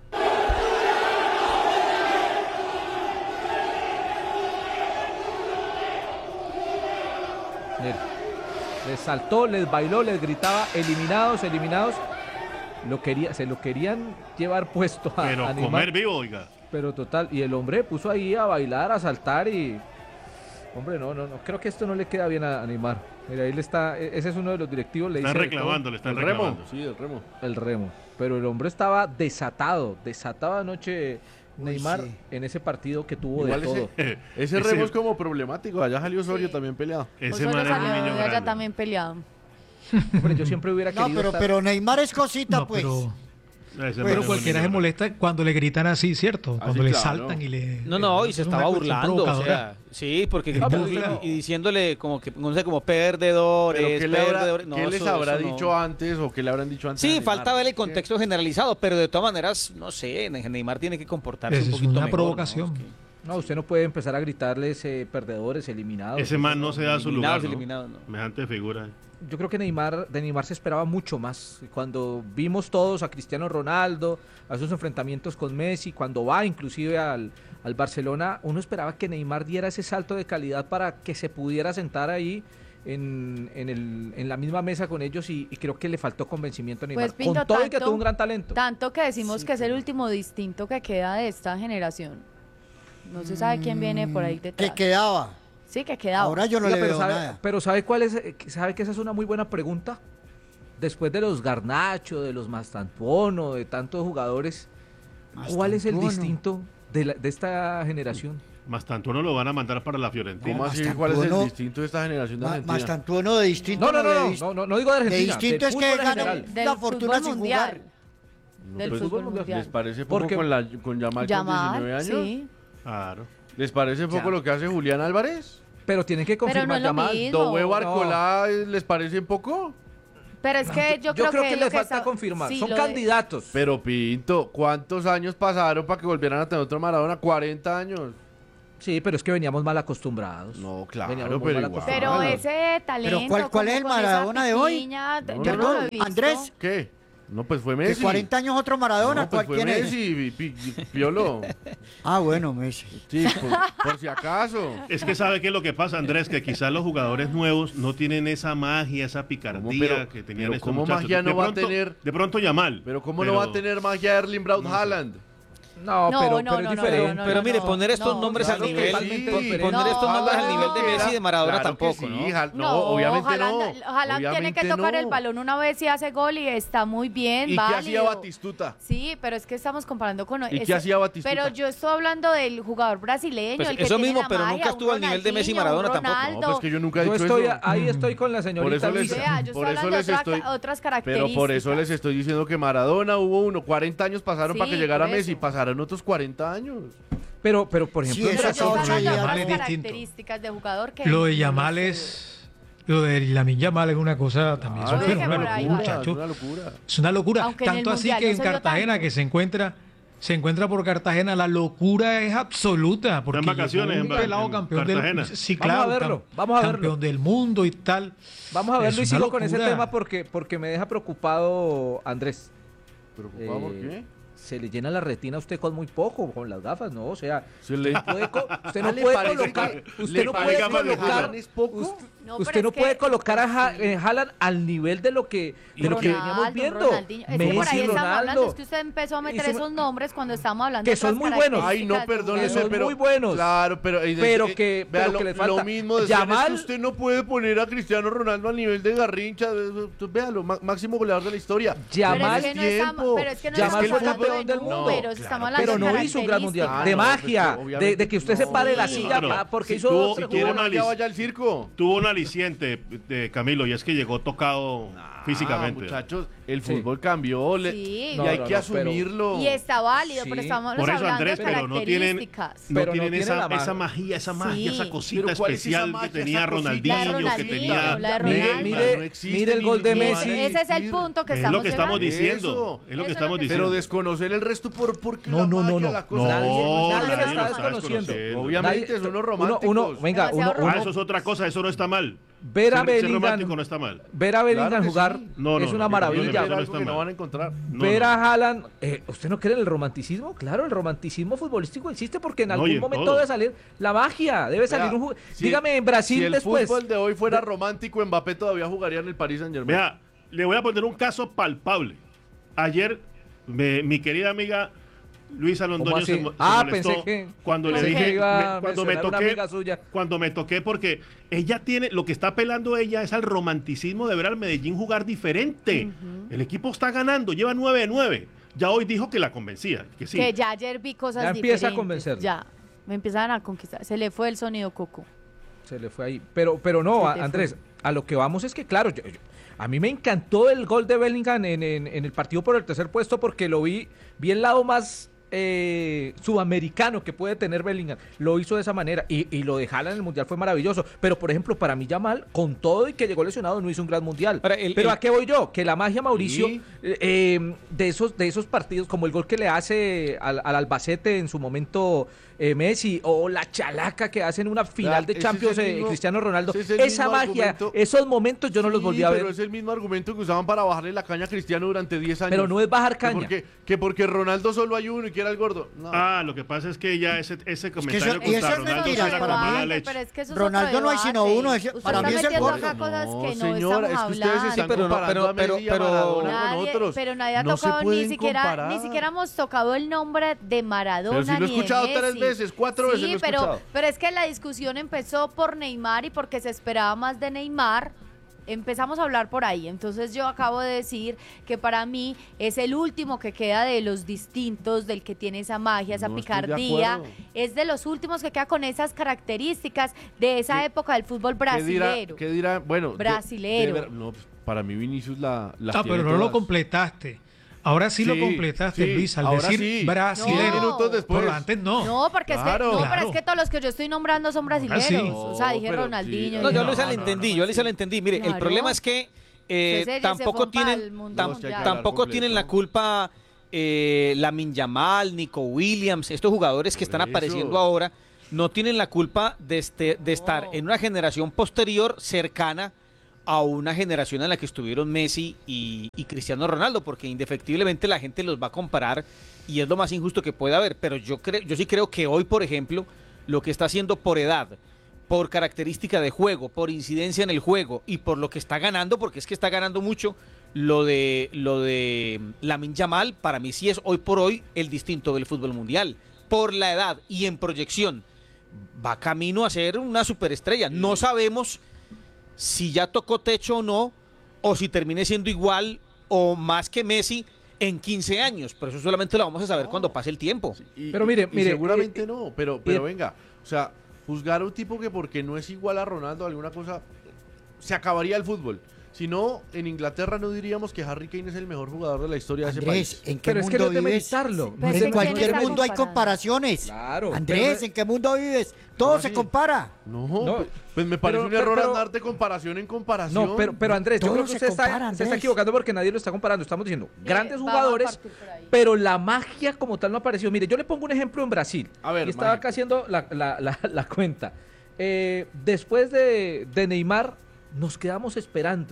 Mira, les saltó, les bailó, les gritaba, eliminados, eliminados. Se lo querían llevar puesto a Pero Neymar, comer vivo, oiga. pero total. Y el hombre puso ahí a bailar, a saltar y... Hombre, no. Creo que esto no le queda bien a Neymar. Mira, ahí le está... Ese es uno de los directivos. Le Están dice de todo. reclamando, le están El remo. reclamando. Sí, el remo. El Remo. Pero el hombre estaba desatado anoche Neymar sí. en ese partido que tuvo Igual de todo. ese remo es como problemático. Allá salió Osorio también peleado. Ese Osorio man es un salió niño de allá grande. también peleado. Hombre, yo siempre hubiera No, querido estar- pero Neymar es cosita, No, pues. Ese man pero es un cualquiera niño se molesta cuando le gritan así, ¿cierto? Así, Cuando le claro. saltan y le. No, y se es una estaba cuestión burlando, o provocadora. sea, sí, porque Ah, pero y- claro. y diciéndole como que, no sé, como perdedores, Pero perdedores. No, ¿qué les eso- habrá eso no. dicho antes o qué le habrán dicho antes? a Sí, Neymar? falta ver el contexto generalizado, pero de todas maneras, no sé, Neymar tiene que comportarse Eso un es poquito una mejor, provocación. ¿no? Es que- No, usted no puede empezar a gritarles perdedores, eliminados. Ese man no se da su lugar, Eliminados, ¿no? eliminados, no. Semejante figura. Yo creo que de Neymar se esperaba mucho más. Cuando vimos todos a Cristiano Ronaldo, a sus enfrentamientos con Messi, cuando va inclusive al Barcelona, uno esperaba que Neymar diera ese salto de calidad para que se pudiera sentar ahí en la misma mesa con ellos y creo que le faltó convencimiento a Neymar. Pues, Pinto, con todo y que tanto- tuvo un gran talento. Tanto que decimos que es el último distinto que queda de esta generación. No se sabe quién viene por ahí detrás. Que quedaba. Sí, que quedaba. Ahora yo no Oiga, le pero veo sabe, nada. pero ¿sabe cuál es? ¿Sabe que esa es una muy buena pregunta? Después de los Garnacho, de los Mastantuono, de tantos jugadores, ¿cuál es el Mastantuono. distinto de esta generación? Mastantuono lo van a mandar para la Fiorentina. ¿Cómo así? Mastantuono- ¿Cuál es el distinto de esta generación de Argentina? Mastantuono de distinto. No digo de Argentina. De distinto del es que fútbol en gana general. la fortuna fútbol sin mundial. jugar. Del pues, fútbol ¿Les mundial. parece poco Porque- con Yamal con 19 años? Sí. Claro. ¿Les parece poco Ya. lo que hace Julián Álvarez? Pero tienen que Pero no confirmar es lo Yamal. mismo. ¿Dowe Barcolá les parece poco? Pero es que yo creo que le lo falta está- confirmar. sí, Son lo de- candidatos. Pero Pinto, ¿cuántos años pasaron para que volvieran a tener otro Maradona? 40 años. Sí, pero es que veníamos mal acostumbrados. No, claro, Veníamos muy pero mal igual. acostumbrados. Pero ese talento. ¿cuál es el como con esa Maradona de hoy? piquiña, No, yo no, no no. lo he visto. Andrés, ¿Qué? No, pues fue que Messi. 40 años otro Maradona, No, pues fue ¿quién es? Messi, Piolo. Ah, bueno, Messi. Sí, por si acaso. Es que sabe qué es lo que pasa, Andrés, que quizás los jugadores nuevos no tienen esa magia, esa picardía ¿Cómo? Pero- que tenían pero estos ¿cómo muchachos. magia no De va a pronto- tener? De pronto Yamal. Pero ¿cómo no va a tener magia Erling Braut Haaland? No, No, pero, no, pero no, es no, diferente. no, Pero mire, poner estos no, nombres claro al que nivel, sí. poner estos nombres al nivel de Messi y de Maradona Claro que tampoco, sí, ¿no? No, obviamente no. Haaland tiene que Obviamente tocar no. el balón una vez y hace gol y está muy bien, ¿Y qué hacía válido. Batistuta? Sí, pero es que estamos comparando con... ¿Y qué hacía Batistuta? Pero yo estoy hablando del jugador brasileño, Pues el que eso tiene mismo, la pero magia, nunca estuvo un al nivel de Messi y Ronaldinho, Maradona un tampoco. No, Ronaldo. pues que yo nunca he Yo dicho estoy, eso. ahí estoy con la Por señorita eso les- Luisa. Vea, yo Por estoy eso hablando de les estoy- otras Pero características. por eso les estoy diciendo que Maradona hubo 40 años pasaron Sí, para que llegara por Messi, eso. pasaron otros 40 años. Pero por ejemplo, Sí, en eso Pero es yo Brasil- ocho estoy hablando de días. otras Yamal es distinto. características de jugador que... Lo de Yamal es. Lo de Lamine Yamal es una cosa también. Claro, es que una por ahí locura, va. es muchacho. una locura. Es una locura. Aunque en el Tanto así Mundial que no en se vio Cartagena, tanto. que se encuentra por Cartagena, la locura es absoluta. Porque vacaciones llegó un en pelado en campeón Cartagena. del sí, Vamos a claro, verlo, vamos a verlo. campeón del mundo y tal. Vamos a verlo y Es una sigo con ese locura. tema porque me deja preocupado Andrés. ¿Preocupado por qué? Se le llena la retina a usted con muy poco, con las gafas, ¿no? O sea, Se le- usted no ¿Le puede parece colocar, que- usted le no parece puede que colocar, Haaland es poco? No, usted pero no es que- puede colocar a Haaland al nivel de lo que veníamos viendo. Ronaldinho. Es que por Messi, ahí estamos hablando, Ronaldo, es que usted empezó a meter Hizo- esos nombres cuando estábamos hablando Que de son otras muy buenos. Ay, no, características de perdóneme, Que son pero... muy buenos. Claro, pero... Pero que les falta. Lo mismo decían, Yamal- es que usted no puede poner a Cristiano Ronaldo al nivel de Garrincha. Véalo, máximo goleador de la historia. Yamal, Pero es que no estamos, pero es que no Yamal estamos fue hablando de campeón del mundo. números, Claro, estamos hablando pero de no hizo un gran mundial. Ah, De no, magia, pues, obviamente de que usted se no. pare de la Sí. silla Claro. porque Sí, hizo tuvo- otro tiene jugador. una Ya lis- vaya al circo. Tuvo un aliciente de Camilo y es que llegó tocado físicamente. Muchachos, el Sí. fútbol cambió Sí. y No, hay no, que no, asumirlo. Y está válido, Sí. pero estamos Por eso, hablando Andrés, de pero no tienen, características. no Pero no tienen tiene esa, la magia. esa magia, Sí. esa cosita Pero ¿cuál es esa especial magia, que tenía esa cosita? Ronaldinho, La de que Ronaldinho, tenía la de Mire, Ronaldo. mire, No existe mire el gol de ni- Messi. Ese es el punto que Es estamos lo que estamos llegando. diciendo. Eso. Es lo que Eso estamos es lo que- diciendo. Pero desconocer el resto porque No, la no, no, magia, no. la cosa. No, Nadie nadie lo está lo está desconociendo. desconociendo. Obviamente Nadie- son unos románticos. Venga, Demasiado Ah, eso es otra cosa, eso no está mal. ver a Ser romántico Bellingham, no está mal. ver a Bellingham Claro que jugar sí. No, no, es no, una no, maravilla. no, Ver no algo está que no mal. van a encontrar. No, Ver no. a Haaland, ¿usted no cree en el romanticismo? Claro, el romanticismo futbolístico existe porque en No, y algún en momento todo. debe salir la magia, debe salir Vea, un jugador. si- Dígame, en Brasil Si el después. fútbol de hoy fuera romántico, Mbappé todavía jugaría en el Paris Saint-Germain. Vea, le voy a poner un caso palpable. Ayer, mi querida amiga Luisa Londoño ¿Cómo así? se molestó Pensé que cuando le pensé que dije, iba a cuando me mencionar una toqué, amiga suya. cuando me toqué, porque ella tiene, lo que está apelando ella es al romanticismo de ver al Medellín jugar diferente. El equipo está ganando, lleva 9 de 9. Ya hoy dijo que la convencía, que sí. Que ya ayer vi cosas Ya empieza a diferentes. convencerlo. Ya, me empiezan a conquistar. Se le fue el sonido coco. Se le fue ahí. Pero no, Se te Andrés, a lo que vamos es que, claro, a mí me encantó el gol de Bellingham en el partido por el tercer puesto porque lo vi el lado más sudamericano que puede tener Bellingham. Lo hizo de esa manera y lo de Haaland en el Mundial fue maravilloso. Pero, por ejemplo, para mí Yamal, con todo y que llegó lesionado, no hizo un gran Mundial. Ahora, Pero ¿a qué voy yo? Que la magia, Mauricio, Sí. de esos partidos, como el gol que le hace al Albacete en su momento Messi, o la chalaca que hace en una final de ese es Champions el mismo- Cristiano Ronaldo, ese es el esa mismo magia, argumento. esos momentos yo no los Sí, volví a ver. Pero es el mismo argumento que usaban para bajarle la caña a Cristiano durante 10 años. Pero no es bajar Que caña. porque Ronaldo solo hay uno y que era el gordo. No. Ah, lo que pasa es que ya ese comentario eso- y eso contra es Ronaldo mentira, era para con mí. mala leche. Pero es que eso es Ronaldo otro no hay sino debate. uno, Usted para está mí es el metiendo gordo. acá cosas No, que no señora, estamos es que ustedes hablando. están pero no, comparando a Messi y a pero- Maradona con otros. Pero nadie ha No se tocado ni pueden siquiera, comparar. ni siquiera hemos tocado el nombre de Maradona. Pero si lo he ni de escuchado 3 Messi. veces, 4 veces lo he escuchado. Pero es que la discusión empezó por Neymar y porque se esperaba más de Neymar empezamos a hablar por ahí. Entonces yo acabo de decir que para mí es el último que queda de los distintos, del que tiene esa magia, esa No estoy de picardía. acuerdo. Es de los últimos que queda con esas características de esa época del fútbol brasilero. ¿Qué dirá? Bueno, Brasilero. no, pues, para mí Vinicius las Ah, tiene pero no lo todas. completaste. Ahora sí, lo Sí, completaste, sí, Luis, al ahora decir sí. brasilero. No. Minutos después. Pero antes no. No, porque Claro. es que, pero es Claro. que todos los que yo estoy nombrando son brasileños. sí. O sea, dije pero Ronaldinho. sí. No, yo a dije- Luisa le entendí, yo a Luisa le entendí. Mire, el Claro. problema es que Ese ya se tampoco fue pa'l tienen, mundo No, es que hay que mundial. hablar tampoco completo. tienen la culpa Lamine Yamal, Nico Williams, estos jugadores que están Por eso. apareciendo ahora, no tienen la culpa de estar en una generación posterior cercana a una generación en la que estuvieron Messi y Cristiano Ronaldo, porque indefectiblemente la gente los va a comparar y es lo más injusto que puede haber. Pero yo sí creo que hoy, por ejemplo, lo que está haciendo por edad, por característica de juego, por incidencia en el juego y por lo que está ganando, porque es que está ganando mucho, lo de Lamine Yamal, para mí sí es hoy por hoy el distinto del fútbol mundial. Por la edad y en proyección, va camino a ser una superestrella. No sabemos si ya tocó techo o no, o si termine siendo igual o más que Messi en 15 años, pero eso solamente lo vamos a saber cuando pase el tiempo. Pero mire, seguramente no, pero mire- venga, o sea, juzgar a un tipo que porque no es igual a Ronaldo alguna cosa, se acabaría el fútbol. Si no, en Inglaterra no diríamos que Harry Kane es el mejor jugador de la historia de ese Andrés, país. ¿en qué Pero es que no mundo es de vives? meditarlo. Pero es En que cualquier ¿quién está mundo hay comparando? comparaciones. Claro, Andrés, pero- ¿en qué mundo vives? Todo ¿Cómo se así? compara. No, No, pues me parece un pero- error pero- andarte comparación en comparación. No, pero Andrés, yo Todo creo que se usted compara, se está Andrés. equivocando porque nadie lo está comparando. Estamos diciendo grandes vamos a jugadores, partir por ahí. pero la magia como tal no ha aparecido. Mire, yo le pongo un ejemplo en Brasil. A ver, y estaba mágico. acá haciendo la cuenta. Después de Neymar, nos quedamos esperando.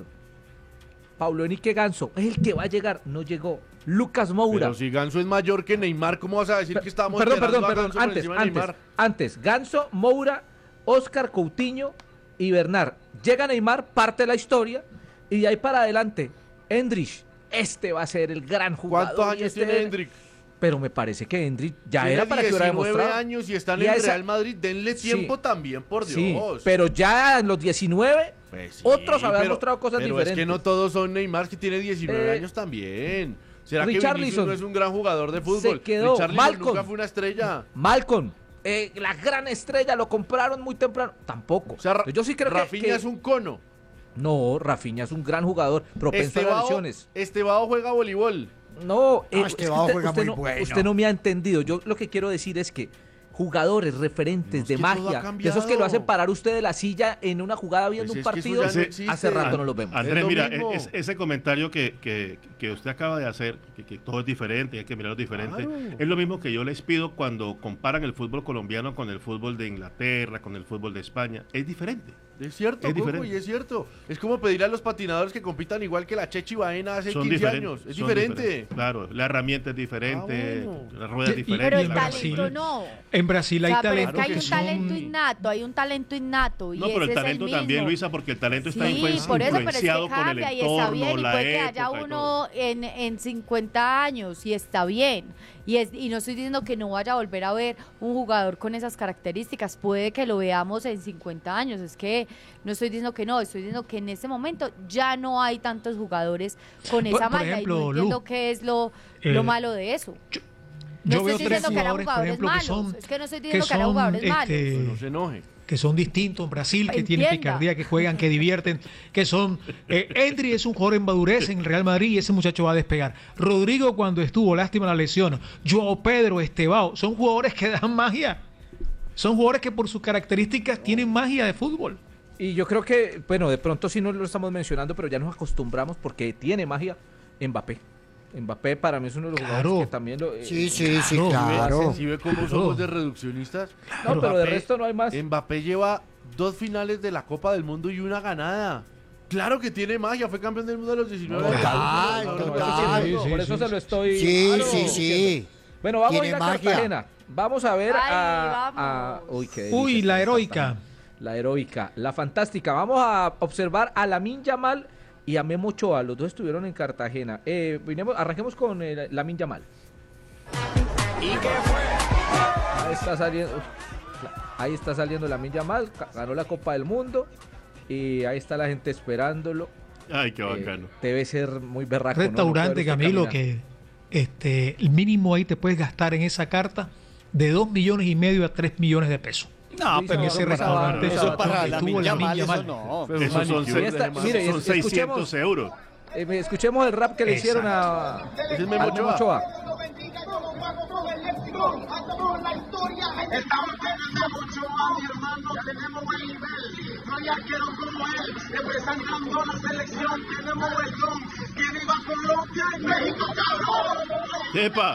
Pablo Enrique Ganso es el que va a llegar, no llegó. Lucas Moura. Pero si Ganso es mayor que Neymar, ¿cómo vas a decir que estamos Perdón, esperando a perdón. Ganso por encima de Neymar? Antes, Ganso, Moura, Oscar Coutinho y Bernard. Llega Neymar, parte la historia y de ahí para adelante, Endrich. Este va a ser el gran jugador. ¿Cuántos y años este tiene Hendrik? Pero me parece que Endrich ya Tiene era para que hubiera 19 demostrado. años y están Y en a esa- Real Madrid, denle Sí. tiempo también, por Dios. Sí, pero ya en los 19, Pues sí, otros habían pero- mostrado cosas pero diferentes. es que no todos son Neymar, que tiene 19 Eh, años también. ¿Será que Richarlison Vinicius no es un gran jugador de fútbol? se quedó. Richarlison Malcolm. nunca fue una estrella. Malcolm, la gran estrella, lo compraron muy temprano. Tampoco. O sea, Yo sí creo Rafinha que es un cono. No, Rafinha es un gran jugador, propenso a las lesiones. Estebao juega voleibol. No, No, este Bao juega muy no, bueno. usted no me ha entendido. Yo lo que quiero decir es que jugadores referentes No, es de que todo ha magia, de cambiado. esos que lo hacen parar usted de la silla en una jugada viendo Pues un es que eso partido, ya no existe. hace rato no los vemos. Andrés, Es lo mira, mismo. ese comentario que usted acaba de hacer, que todo es diferente, hay que mirarlo diferente, Claro. es lo mismo que yo les pido cuando comparan el fútbol colombiano con el fútbol de Inglaterra, con el fútbol de España. Es diferente. Es cierto, Es Coco, diferente. y es cierto. Es como pedirle a los patinadores que compitan igual que la Chechi Baena hace Son 15 diferentes, años. Es son diferente. diferentes. Claro, la herramienta es diferente, Ah, bueno. la rueda es Sí, y- diferente. Pero el la Brasil- talento no. En Brasil O hay sea, pero es talentos que hay que un son... talento innato, hay un talento innato. Y No, pero el ese es talento mismo. también, Luisa, porque el talento está Sí, por eso, pero es que influenciado por el cambia y está entorno, bien, y la puede que haya época y todo. uno en 50 años y está bien. Y no estoy diciendo que no vaya a volver a ver un jugador con esas características, puede que lo veamos en 50 años, es que no estoy diciendo que no, estoy diciendo que en este momento ya no hay tantos jugadores con esa Por magia ejemplo, y no entiendo Lu, qué es lo el- malo de eso. Yo No veo estoy tres diciendo que haya jugadores, por jugadores ejemplo, malos, que son... es que no estoy que diciendo que haya son, jugadores malos. Pues no se enoje. que son distintos en Brasil, que tienen Entienda. picardía, que juegan, que divierten, que son... Endri es un jugador en madurez en el Real Madrid y ese muchacho va a despegar. Rodrigo cuando estuvo, lástima la lesión. Joao Pedro, Estebao, son jugadores que dan magia. Son jugadores que por sus características tienen magia de fútbol. Y yo creo que, bueno, de pronto sí no lo estamos mencionando, pero ya nos acostumbramos porque tiene magia Mbappé. Mbappé para mí es uno de los Claro. jugadores que también lo... Sí, sí, sí, Claro. claro. ¿Sí ve cómo Claro. somos de reduccionistas? No, pero de Mbappé- resto no hay más. Mbappé lleva 2 finales de la Copa del Mundo y una ganada. Claro que tiene magia, fue campeón del mundo a los 19 años. Total, No, total. eso sí, por eso se lo estoy... Sí, Claro. sí, sí. Bueno, vamos a Tiene ir a magia. Cartagena. Vamos a ver Ay, a... vamos. Uy, qué Uy, delicia la esta heroica. Cartagena. La heroica, la fantástica. Vamos a observar a Lamine Yamal y a Memo Ochoa. Los dos estuvieron en Cartagena. Arranquemos con Lamine Yamal. Ahí está saliendo Lamine Yamal. Ganó la Copa del Mundo. y ahí está la gente esperándolo. Ay, qué bacano. Debe ser muy berraco. Restaurante, ¿no? Camilo, Caminar. que el mínimo ahí te puedes gastar en esa carta de 2,5 millones a 3 millones de pesos. No, pero en ese restaurante eso para donde la estuvo Minja la Mal, Minja eso Mal. no. Pues, Esos son, Y esta- mire, son 600 escuchemos- euros. Escuchemos el rap que le hicieron a Ese es Memo a Memo Ochoa. Estamos teniendo mucho más, mi hermano, tenemos buen nivel, no hay arquero como él, representando la selección, tenemos el don, que viva Colombia y México, cabrón. ¡Epa!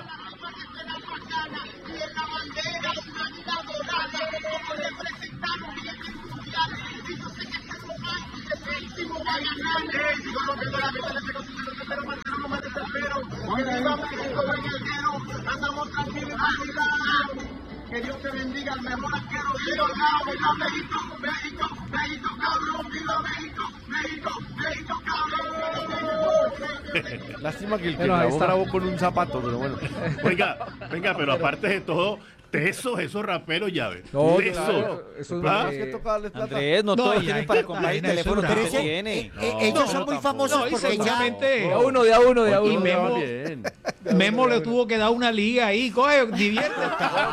Que Dios te bendiga, el mejor arquero, viva México, México, México, cabrón, viva México, México, México, cabrón. Lástima que el que Bueno, ahí grabó está. grabó con un zapato, pero bueno. Oiga, venga, pero aparte de todo, tesos esos raperos ya ves. No, Tesos. claro, eso es ¿Ah? Es que toca darles plata. Andrés, no No, todos y tienen hay para que- comprar el Vaina, eso teléfono es que bravo. usted Pero tiene. ellos son muy famosos No, y porque ya... seguramente De a uno, de a uno, de a Hoy uno. Memo- va bien. Memo le tuvo que dar una liga ahí, coge, divierte.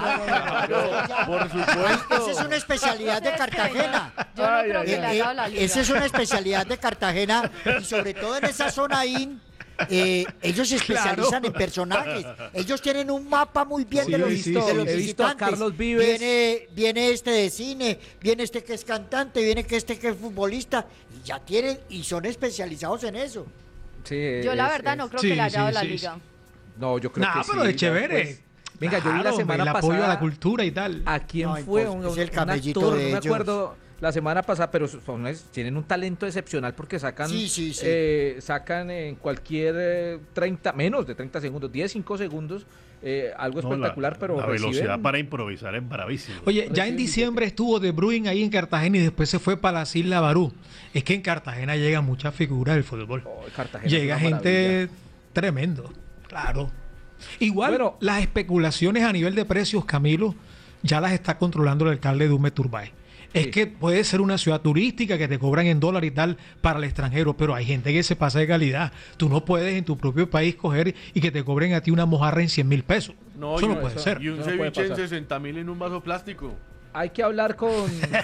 Por supuesto. Esa es una especialidad de Cartagena. Yo no creo que le haya dado la liga. Esa es una especialidad de Cartagena y sobre todo en esa zona IN. Ellos se especializan en personajes. Ellos tienen un mapa muy bien Sí, de los, he visto- de los he visto a visitantes. Carlos Vives. Viene este de cine, viene este que es cantante, viene que este que es futbolista. Y ya tienen, y son especializados en eso. Sí, Yo la es- verdad no es- creo Sí, que le haya dado sí, la sí, liga. No, yo creo Nah, que pero sí. es chévere. Pues, venga, yo vi la Claro, semana el pasada. apoyo a la cultura y tal. ¿A quién No, fue? pues, es el Un cabellito actor, de no me ellos. acuerdo la semana pasada, pero tienen un talento excepcional porque sacan, Sí. sacan en cualquier menos de 30 segundos, 10, 5 segundos, algo No, espectacular, pero la reciben- velocidad para improvisar es bravísima. Oye, ya en diciembre estuvo De Bruyne ahí en Cartagena y después se fue para las Islas Barú. Es que en Cartagena llegan muchas figuras del fútbol. Oh, Cartagena Llega es una gente tremendo, claro. Igual Bueno. las especulaciones a nivel de precios, Camilo, ya las está controlando el alcalde Dume Turbay. Es Sí. que puede ser una ciudad turística que te cobran en dólar y tal para el extranjero, pero hay gente que se pasa de calidad. Tú no puedes en tu propio país coger y que te cobren a ti una mojarra en 100.000 pesos. No, eso y no un- puede ser. Y un Eso no puede ceviche en pasar. 60.000 en un vaso plástico. Hay que hablar con...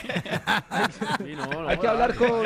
Sí, no, hay que hablar con...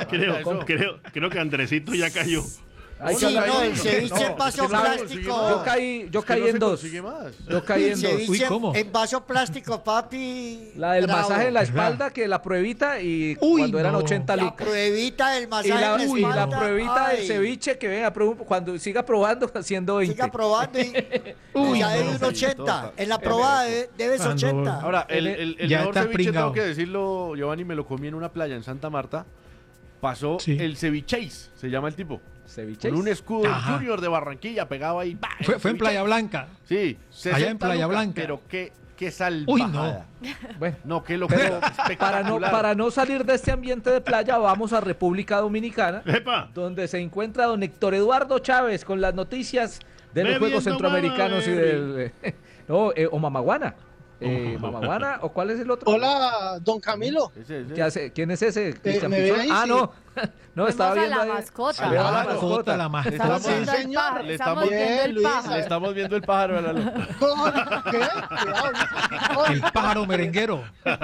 Creo que Andresito ya cayó. hay que Sí, hablar no, con- el ceviche en vaso no, plástico. Yo caí Es que no en se dos. consigue más. Yo caí El en dos. ceviche Uy, ¿cómo? en vaso plástico, papi. La del bravo. masaje en la ¿Verdad? espalda, que la pruebita y Uy, cuando eran no. 80 La lucas. pruebita del Y masaje en la la espalda. pruebita del ay, ceviche que venga, cuando siga probando haciendo 20. Siga probando y Uy, ya no. debe un 80. En la probada debes Ah, no. 80. Ahora, el Ya mejor estás ceviche, pringao. tengo que decirlo, Giovanni, me lo comí en una playa en Santa Marta. Pasó Sí. el cevicheis, se llama el tipo. Ceviche. Con un escudo Ajá. Junior de Barranquilla pegado ahí. ¡bah! Fue en Cevicheis. Playa Blanca. Sí, Allá en 60 Playa lucas, Blanca. Pero qué Uy, salvajada. Bueno, No, qué pero locura. para no salir de este ambiente de playa, vamos a República Dominicana, ¡Epa! donde se encuentra don Héctor Eduardo Chávez con las noticias de los Bebiendo Juegos Centroamericanos y Mama del... no, o Mamaguana. Mamaguana, ¿o cuál es el otro? Hola, don Camilo. ¿Qué hace? ¿Quién es ese? ¿Cristian ¿me ven Pichón? ahí? Ah, Sí. no. No, estaba Vemos a viendo la ahí. mascota. Ahí va La la mascota, mascota. la mascota. Estamos Sí, viendo el señor. pájaro. Le Estamos estamos- viendo el Bien, Luisa. pájaro. Le estamos viendo el pájaro, Lalo. ¿Qué? Cuidado. El pájaro merenguero.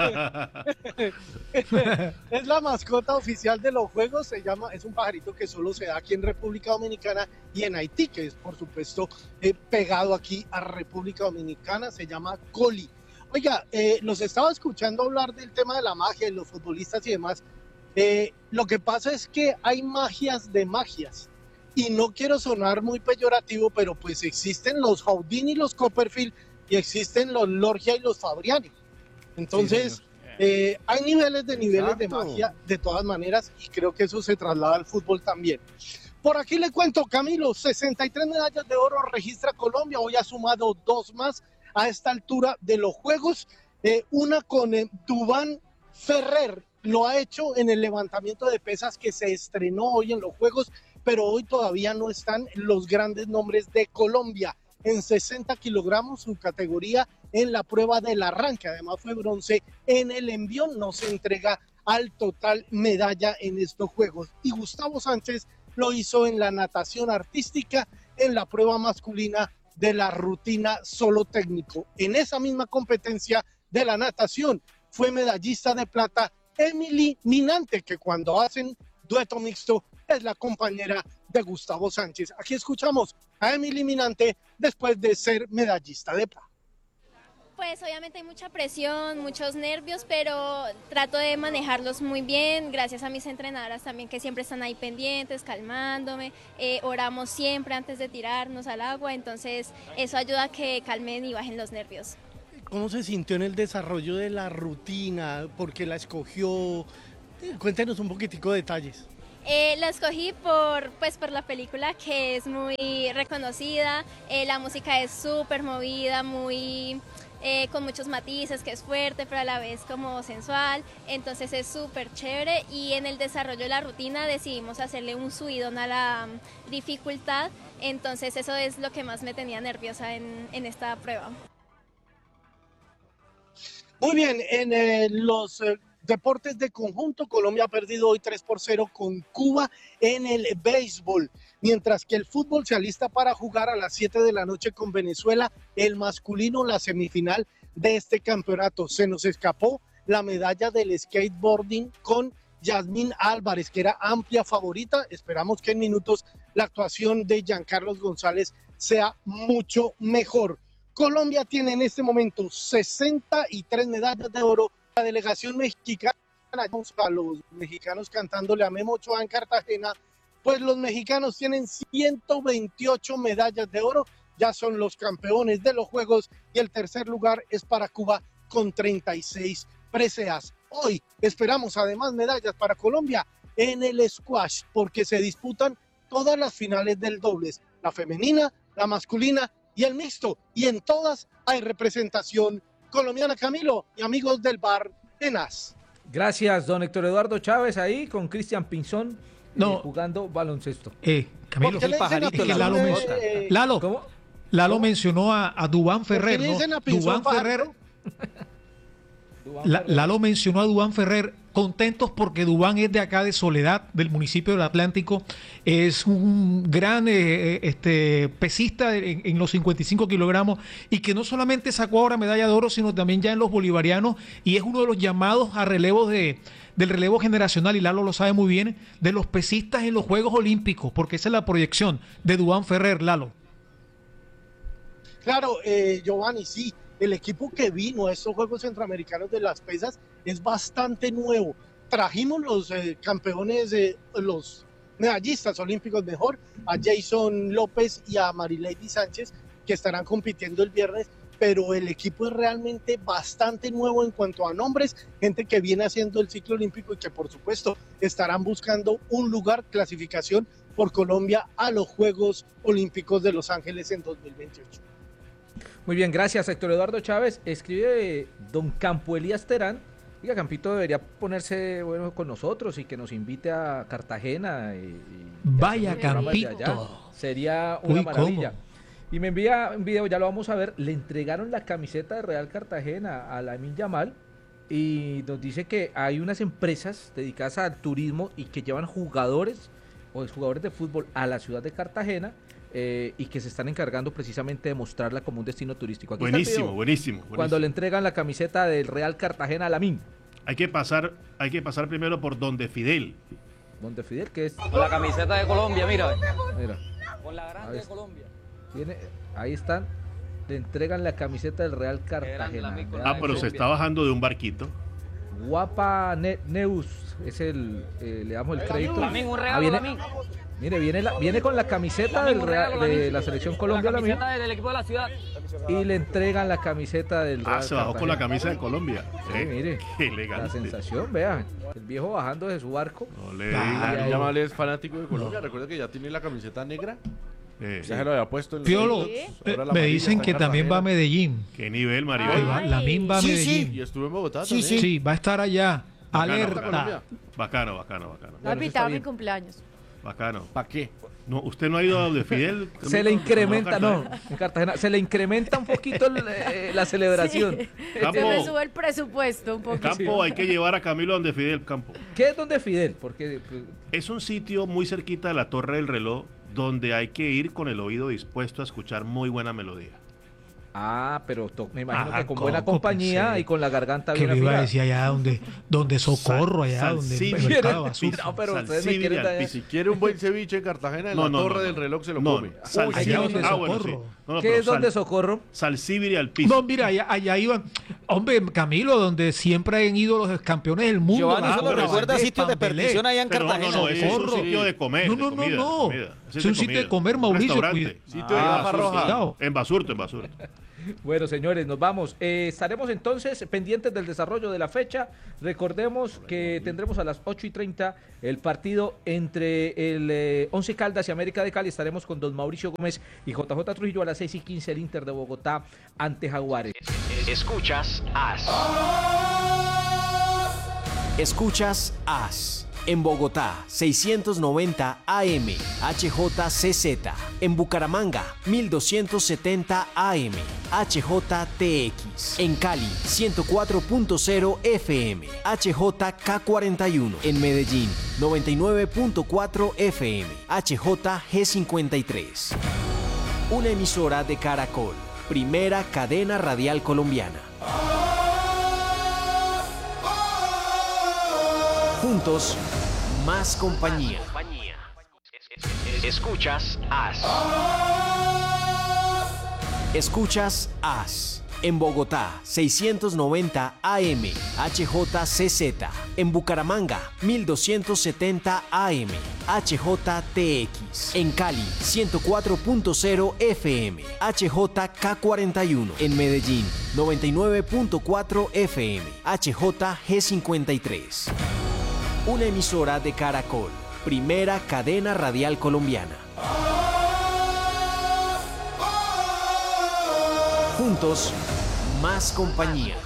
Es la mascota oficial de los juegos, es un pajarito que solo se da aquí en República Dominicana y en Haití, que es por supuesto pegado aquí a República Dominicana, se llama coli. Oiga, los estaba escuchando hablar del tema de la magia, de los futbolistas y demás. Lo que pasa es que hay magias de magias. Y no quiero sonar muy peyorativo, pero pues existen los Houdini y los Copperfield y existen los Lorgia y los Fabriani. Entonces, hay niveles de Exacto. magia de todas maneras y creo que eso se traslada al fútbol también. Por aquí le cuento, Camilo, 63 medallas de oro registra Colombia, hoy ha sumado 2 más a esta altura de los Juegos, una con Duván Ferrer, lo ha hecho en el levantamiento de pesas que se estrenó hoy en los Juegos, pero hoy todavía no están los grandes nombres de Colombia. En 60 kilogramos, su categoría en la prueba del arranque, además fue bronce en el envión, no se entrega al total medalla en estos Juegos. Y Gustavo Sánchez lo hizo en la natación artística en la prueba masculina de la rutina solo técnico. En esa misma competencia de la natación fue medallista de plata Emily Minante, que cuando hacen dueto mixto es la compañera de Gustavo Sánchez. Aquí escuchamos a Emily Minante después de ser medallista de plata. Pues obviamente hay mucha presión, muchos nervios, pero trato de manejarlos muy bien, gracias a mis entrenadoras también que siempre están ahí pendientes, calmándome, oramos siempre antes de tirarnos al agua, entonces eso ayuda a que calmen y bajen los nervios. ¿Cómo se sintió en el desarrollo de la rutina? ¿Por qué la escogió? Cuéntenos un poquitico de detalles. La escogí por la película, que es muy reconocida, la música es súper movida, muy... con muchos matices, que es fuerte pero a la vez como sensual, entonces es súper chévere, y en el desarrollo de la rutina decidimos hacerle un subidón a la dificultad, entonces eso es lo que más me tenía nerviosa en esta prueba. Muy bien, en los deportes de conjunto, Colombia ha perdido hoy 3-0 con Cuba en el béisbol, mientras que el fútbol se alista para jugar a las 7 de la noche con Venezuela, el masculino, la semifinal de este campeonato. Se nos escapó la medalla del skateboarding con Yasmín Álvarez, que era amplia favorita. Esperamos que en minutos la actuación de Giancarlos González sea mucho mejor. Colombia tiene en este momento 63 medallas de oro. La delegación mexicana, a los mexicanos cantándole a Memo Ochoa en Cartagena, pues los mexicanos tienen 128 medallas de oro, ya son los campeones de los Juegos, y el tercer lugar es para Cuba con 36 preseas. Hoy esperamos además medallas para Colombia en el squash, porque se disputan todas las finales del dobles, la femenina, la masculina y el mixto, y en todas hay representación colombiana. Camilo y amigos del bar Enas. Gracias, don Héctor Eduardo Chávez, ahí con Cristian Pinzón jugando baloncesto. Camilo, el pajarito, Lalo mencionó a Dubán Ferrer, ¿no? Dubán Ferrer. Lalo mencionó a Dubán Ferrer, contentos porque Dubán es de acá de Soledad, del municipio del Atlántico, es un gran pesista en los 55 kilogramos, y que no solamente sacó ahora medalla de oro, sino también ya en los bolivarianos, y es uno de los llamados a relevos del relevo generacional, y Lalo lo sabe muy bien, de los pesistas en los Juegos Olímpicos, porque esa es la proyección de Dubán Ferrer, Lalo. Claro, Giovanni, sí. El equipo que vino a estos Juegos Centroamericanos de las pesas es bastante nuevo. Trajimos los campeones, los medallistas olímpicos mejor, a Jason López y a Marilady Sánchez, que estarán compitiendo el viernes, pero el equipo es realmente bastante nuevo en cuanto a nombres, gente que viene haciendo el ciclo olímpico y que por supuesto estarán buscando un lugar, clasificación por Colombia a los Juegos Olímpicos de Los Ángeles en 2028. Muy bien, gracias Héctor Eduardo Chávez. Escribe don Campo Elías Terán. Diga, Campito debería ponerse bueno con nosotros y que nos invite a Cartagena. Vaya, Campito. Sería una maravilla. ¿Cómo? Y me envía un video, ya lo vamos a ver. Le entregaron la camiseta de Real Cartagena a Lamine Yamal y nos dice que hay unas empresas dedicadas al turismo y que llevan jugadores o exjugadores de fútbol a la ciudad de Cartagena. Y que se están encargando precisamente de mostrarla como un destino turístico. Aquí buenísimo. Cuando le entregan la camiseta del Real Cartagena a Lamine. Hay que pasar primero por Donde Fidel. ¿Donde Fidel? ¿Qué es? Con la camiseta de Colombia, mira. Con la grande de Colombia. Ahí están. Le entregan la camiseta del Real Cartagena. Pero se está bajando de un barquito. Guapa Neus es le damos el crédito. Lamine, un regalo, Lamine. Mire, viene con la camiseta de la selección Colombia. La camiseta del equipo de la ciudad. Y le entregan la camiseta del Real se bajó Cartagena. con la camisa de Colombia. Sí, mire. Qué elegante. La sensación, vean. El viejo bajando de su barco. Yamal es fanático de Colombia. Recuerda que ya tiene la camiseta negra. Ya se lo había puesto en Piolo, me dicen que también va a Medellín. ¿Qué nivel, Maribel? Lamine va a Medellín. Y estuvo en Bogotá también. Sí, va a estar allá. Alerta. Bacano. Va a invitar a mi cumpleaños. Bacano. ¿Para qué? No, usted no ha ido a donde Fidel. Se le incrementa, no, en Cartagena, se le incrementa un poquito la celebración. Sí. Campo. Se me sube el presupuesto un poquito. Campo, hay que llevar a Camilo donde Fidel, Campo. ¿Qué es donde Fidel? Porque pues, Es un sitio muy cerquita de la Torre del Reloj donde hay que ir con el oído dispuesto a escuchar muy buena melodía. pero me imagino Ah, que con buena Coco, compañía pensé y con la garganta Que bien le iba a afilada. decir allá donde Socorro, allá donde Salsibia. el mercado Basura. No, pero ustedes me Salsibia quieren al dar- piso. Si quiere un buen ceviche en Cartagena, en la Torre del Reloj se lo come. Salsibia. allá donde Bueno, sí. Socorro. No, ¿Qué pero es donde Socorro? Salsibiri al piso. No, mira, allá iban. Hombre, Camilo, donde siempre han ido los campeones del mundo. Giovanni solo Bárbara recuerda Valdés, sitios de Pambelé. perdición allá en Pero Cartagena. no, ese es un Socorro. sitio de comer. No, de no, no, comida, no. de comida. Ese Es un sitio de comer, Mauricio. Restaurante. Sitio de baja roja. Cuidado. En Basurto. Bueno, señores, nos vamos. Estaremos entonces pendientes del desarrollo de la fecha. Recordemos que tendremos a las 8:30 el partido entre el Once Caldas y América de Cali. Estaremos con don Mauricio Gómez y JJ Trujillo a las 6:15 el Inter de Bogotá ante Jaguares. Escuchas AS. Escuchas AS. En Bogotá, 690 AM, HJCZ. En Bucaramanga, 1270 AM, HJTX. En Cali, 104.0 FM, HJK41. En Medellín, 99.4 FM, HJG53. Una emisora de Caracol, primera cadena radial colombiana. Juntos, más compañía. Escuchas AS. Escuchas AS. En Bogotá, 690 AM, HJCZ. En Bucaramanga, 1270 AM, HJTX. En Cali, 104.0 FM, HJK41. En Medellín, 99.4 FM, HJG53. Una emisora de Caracol, primera cadena radial colombiana. Juntos, más compañía.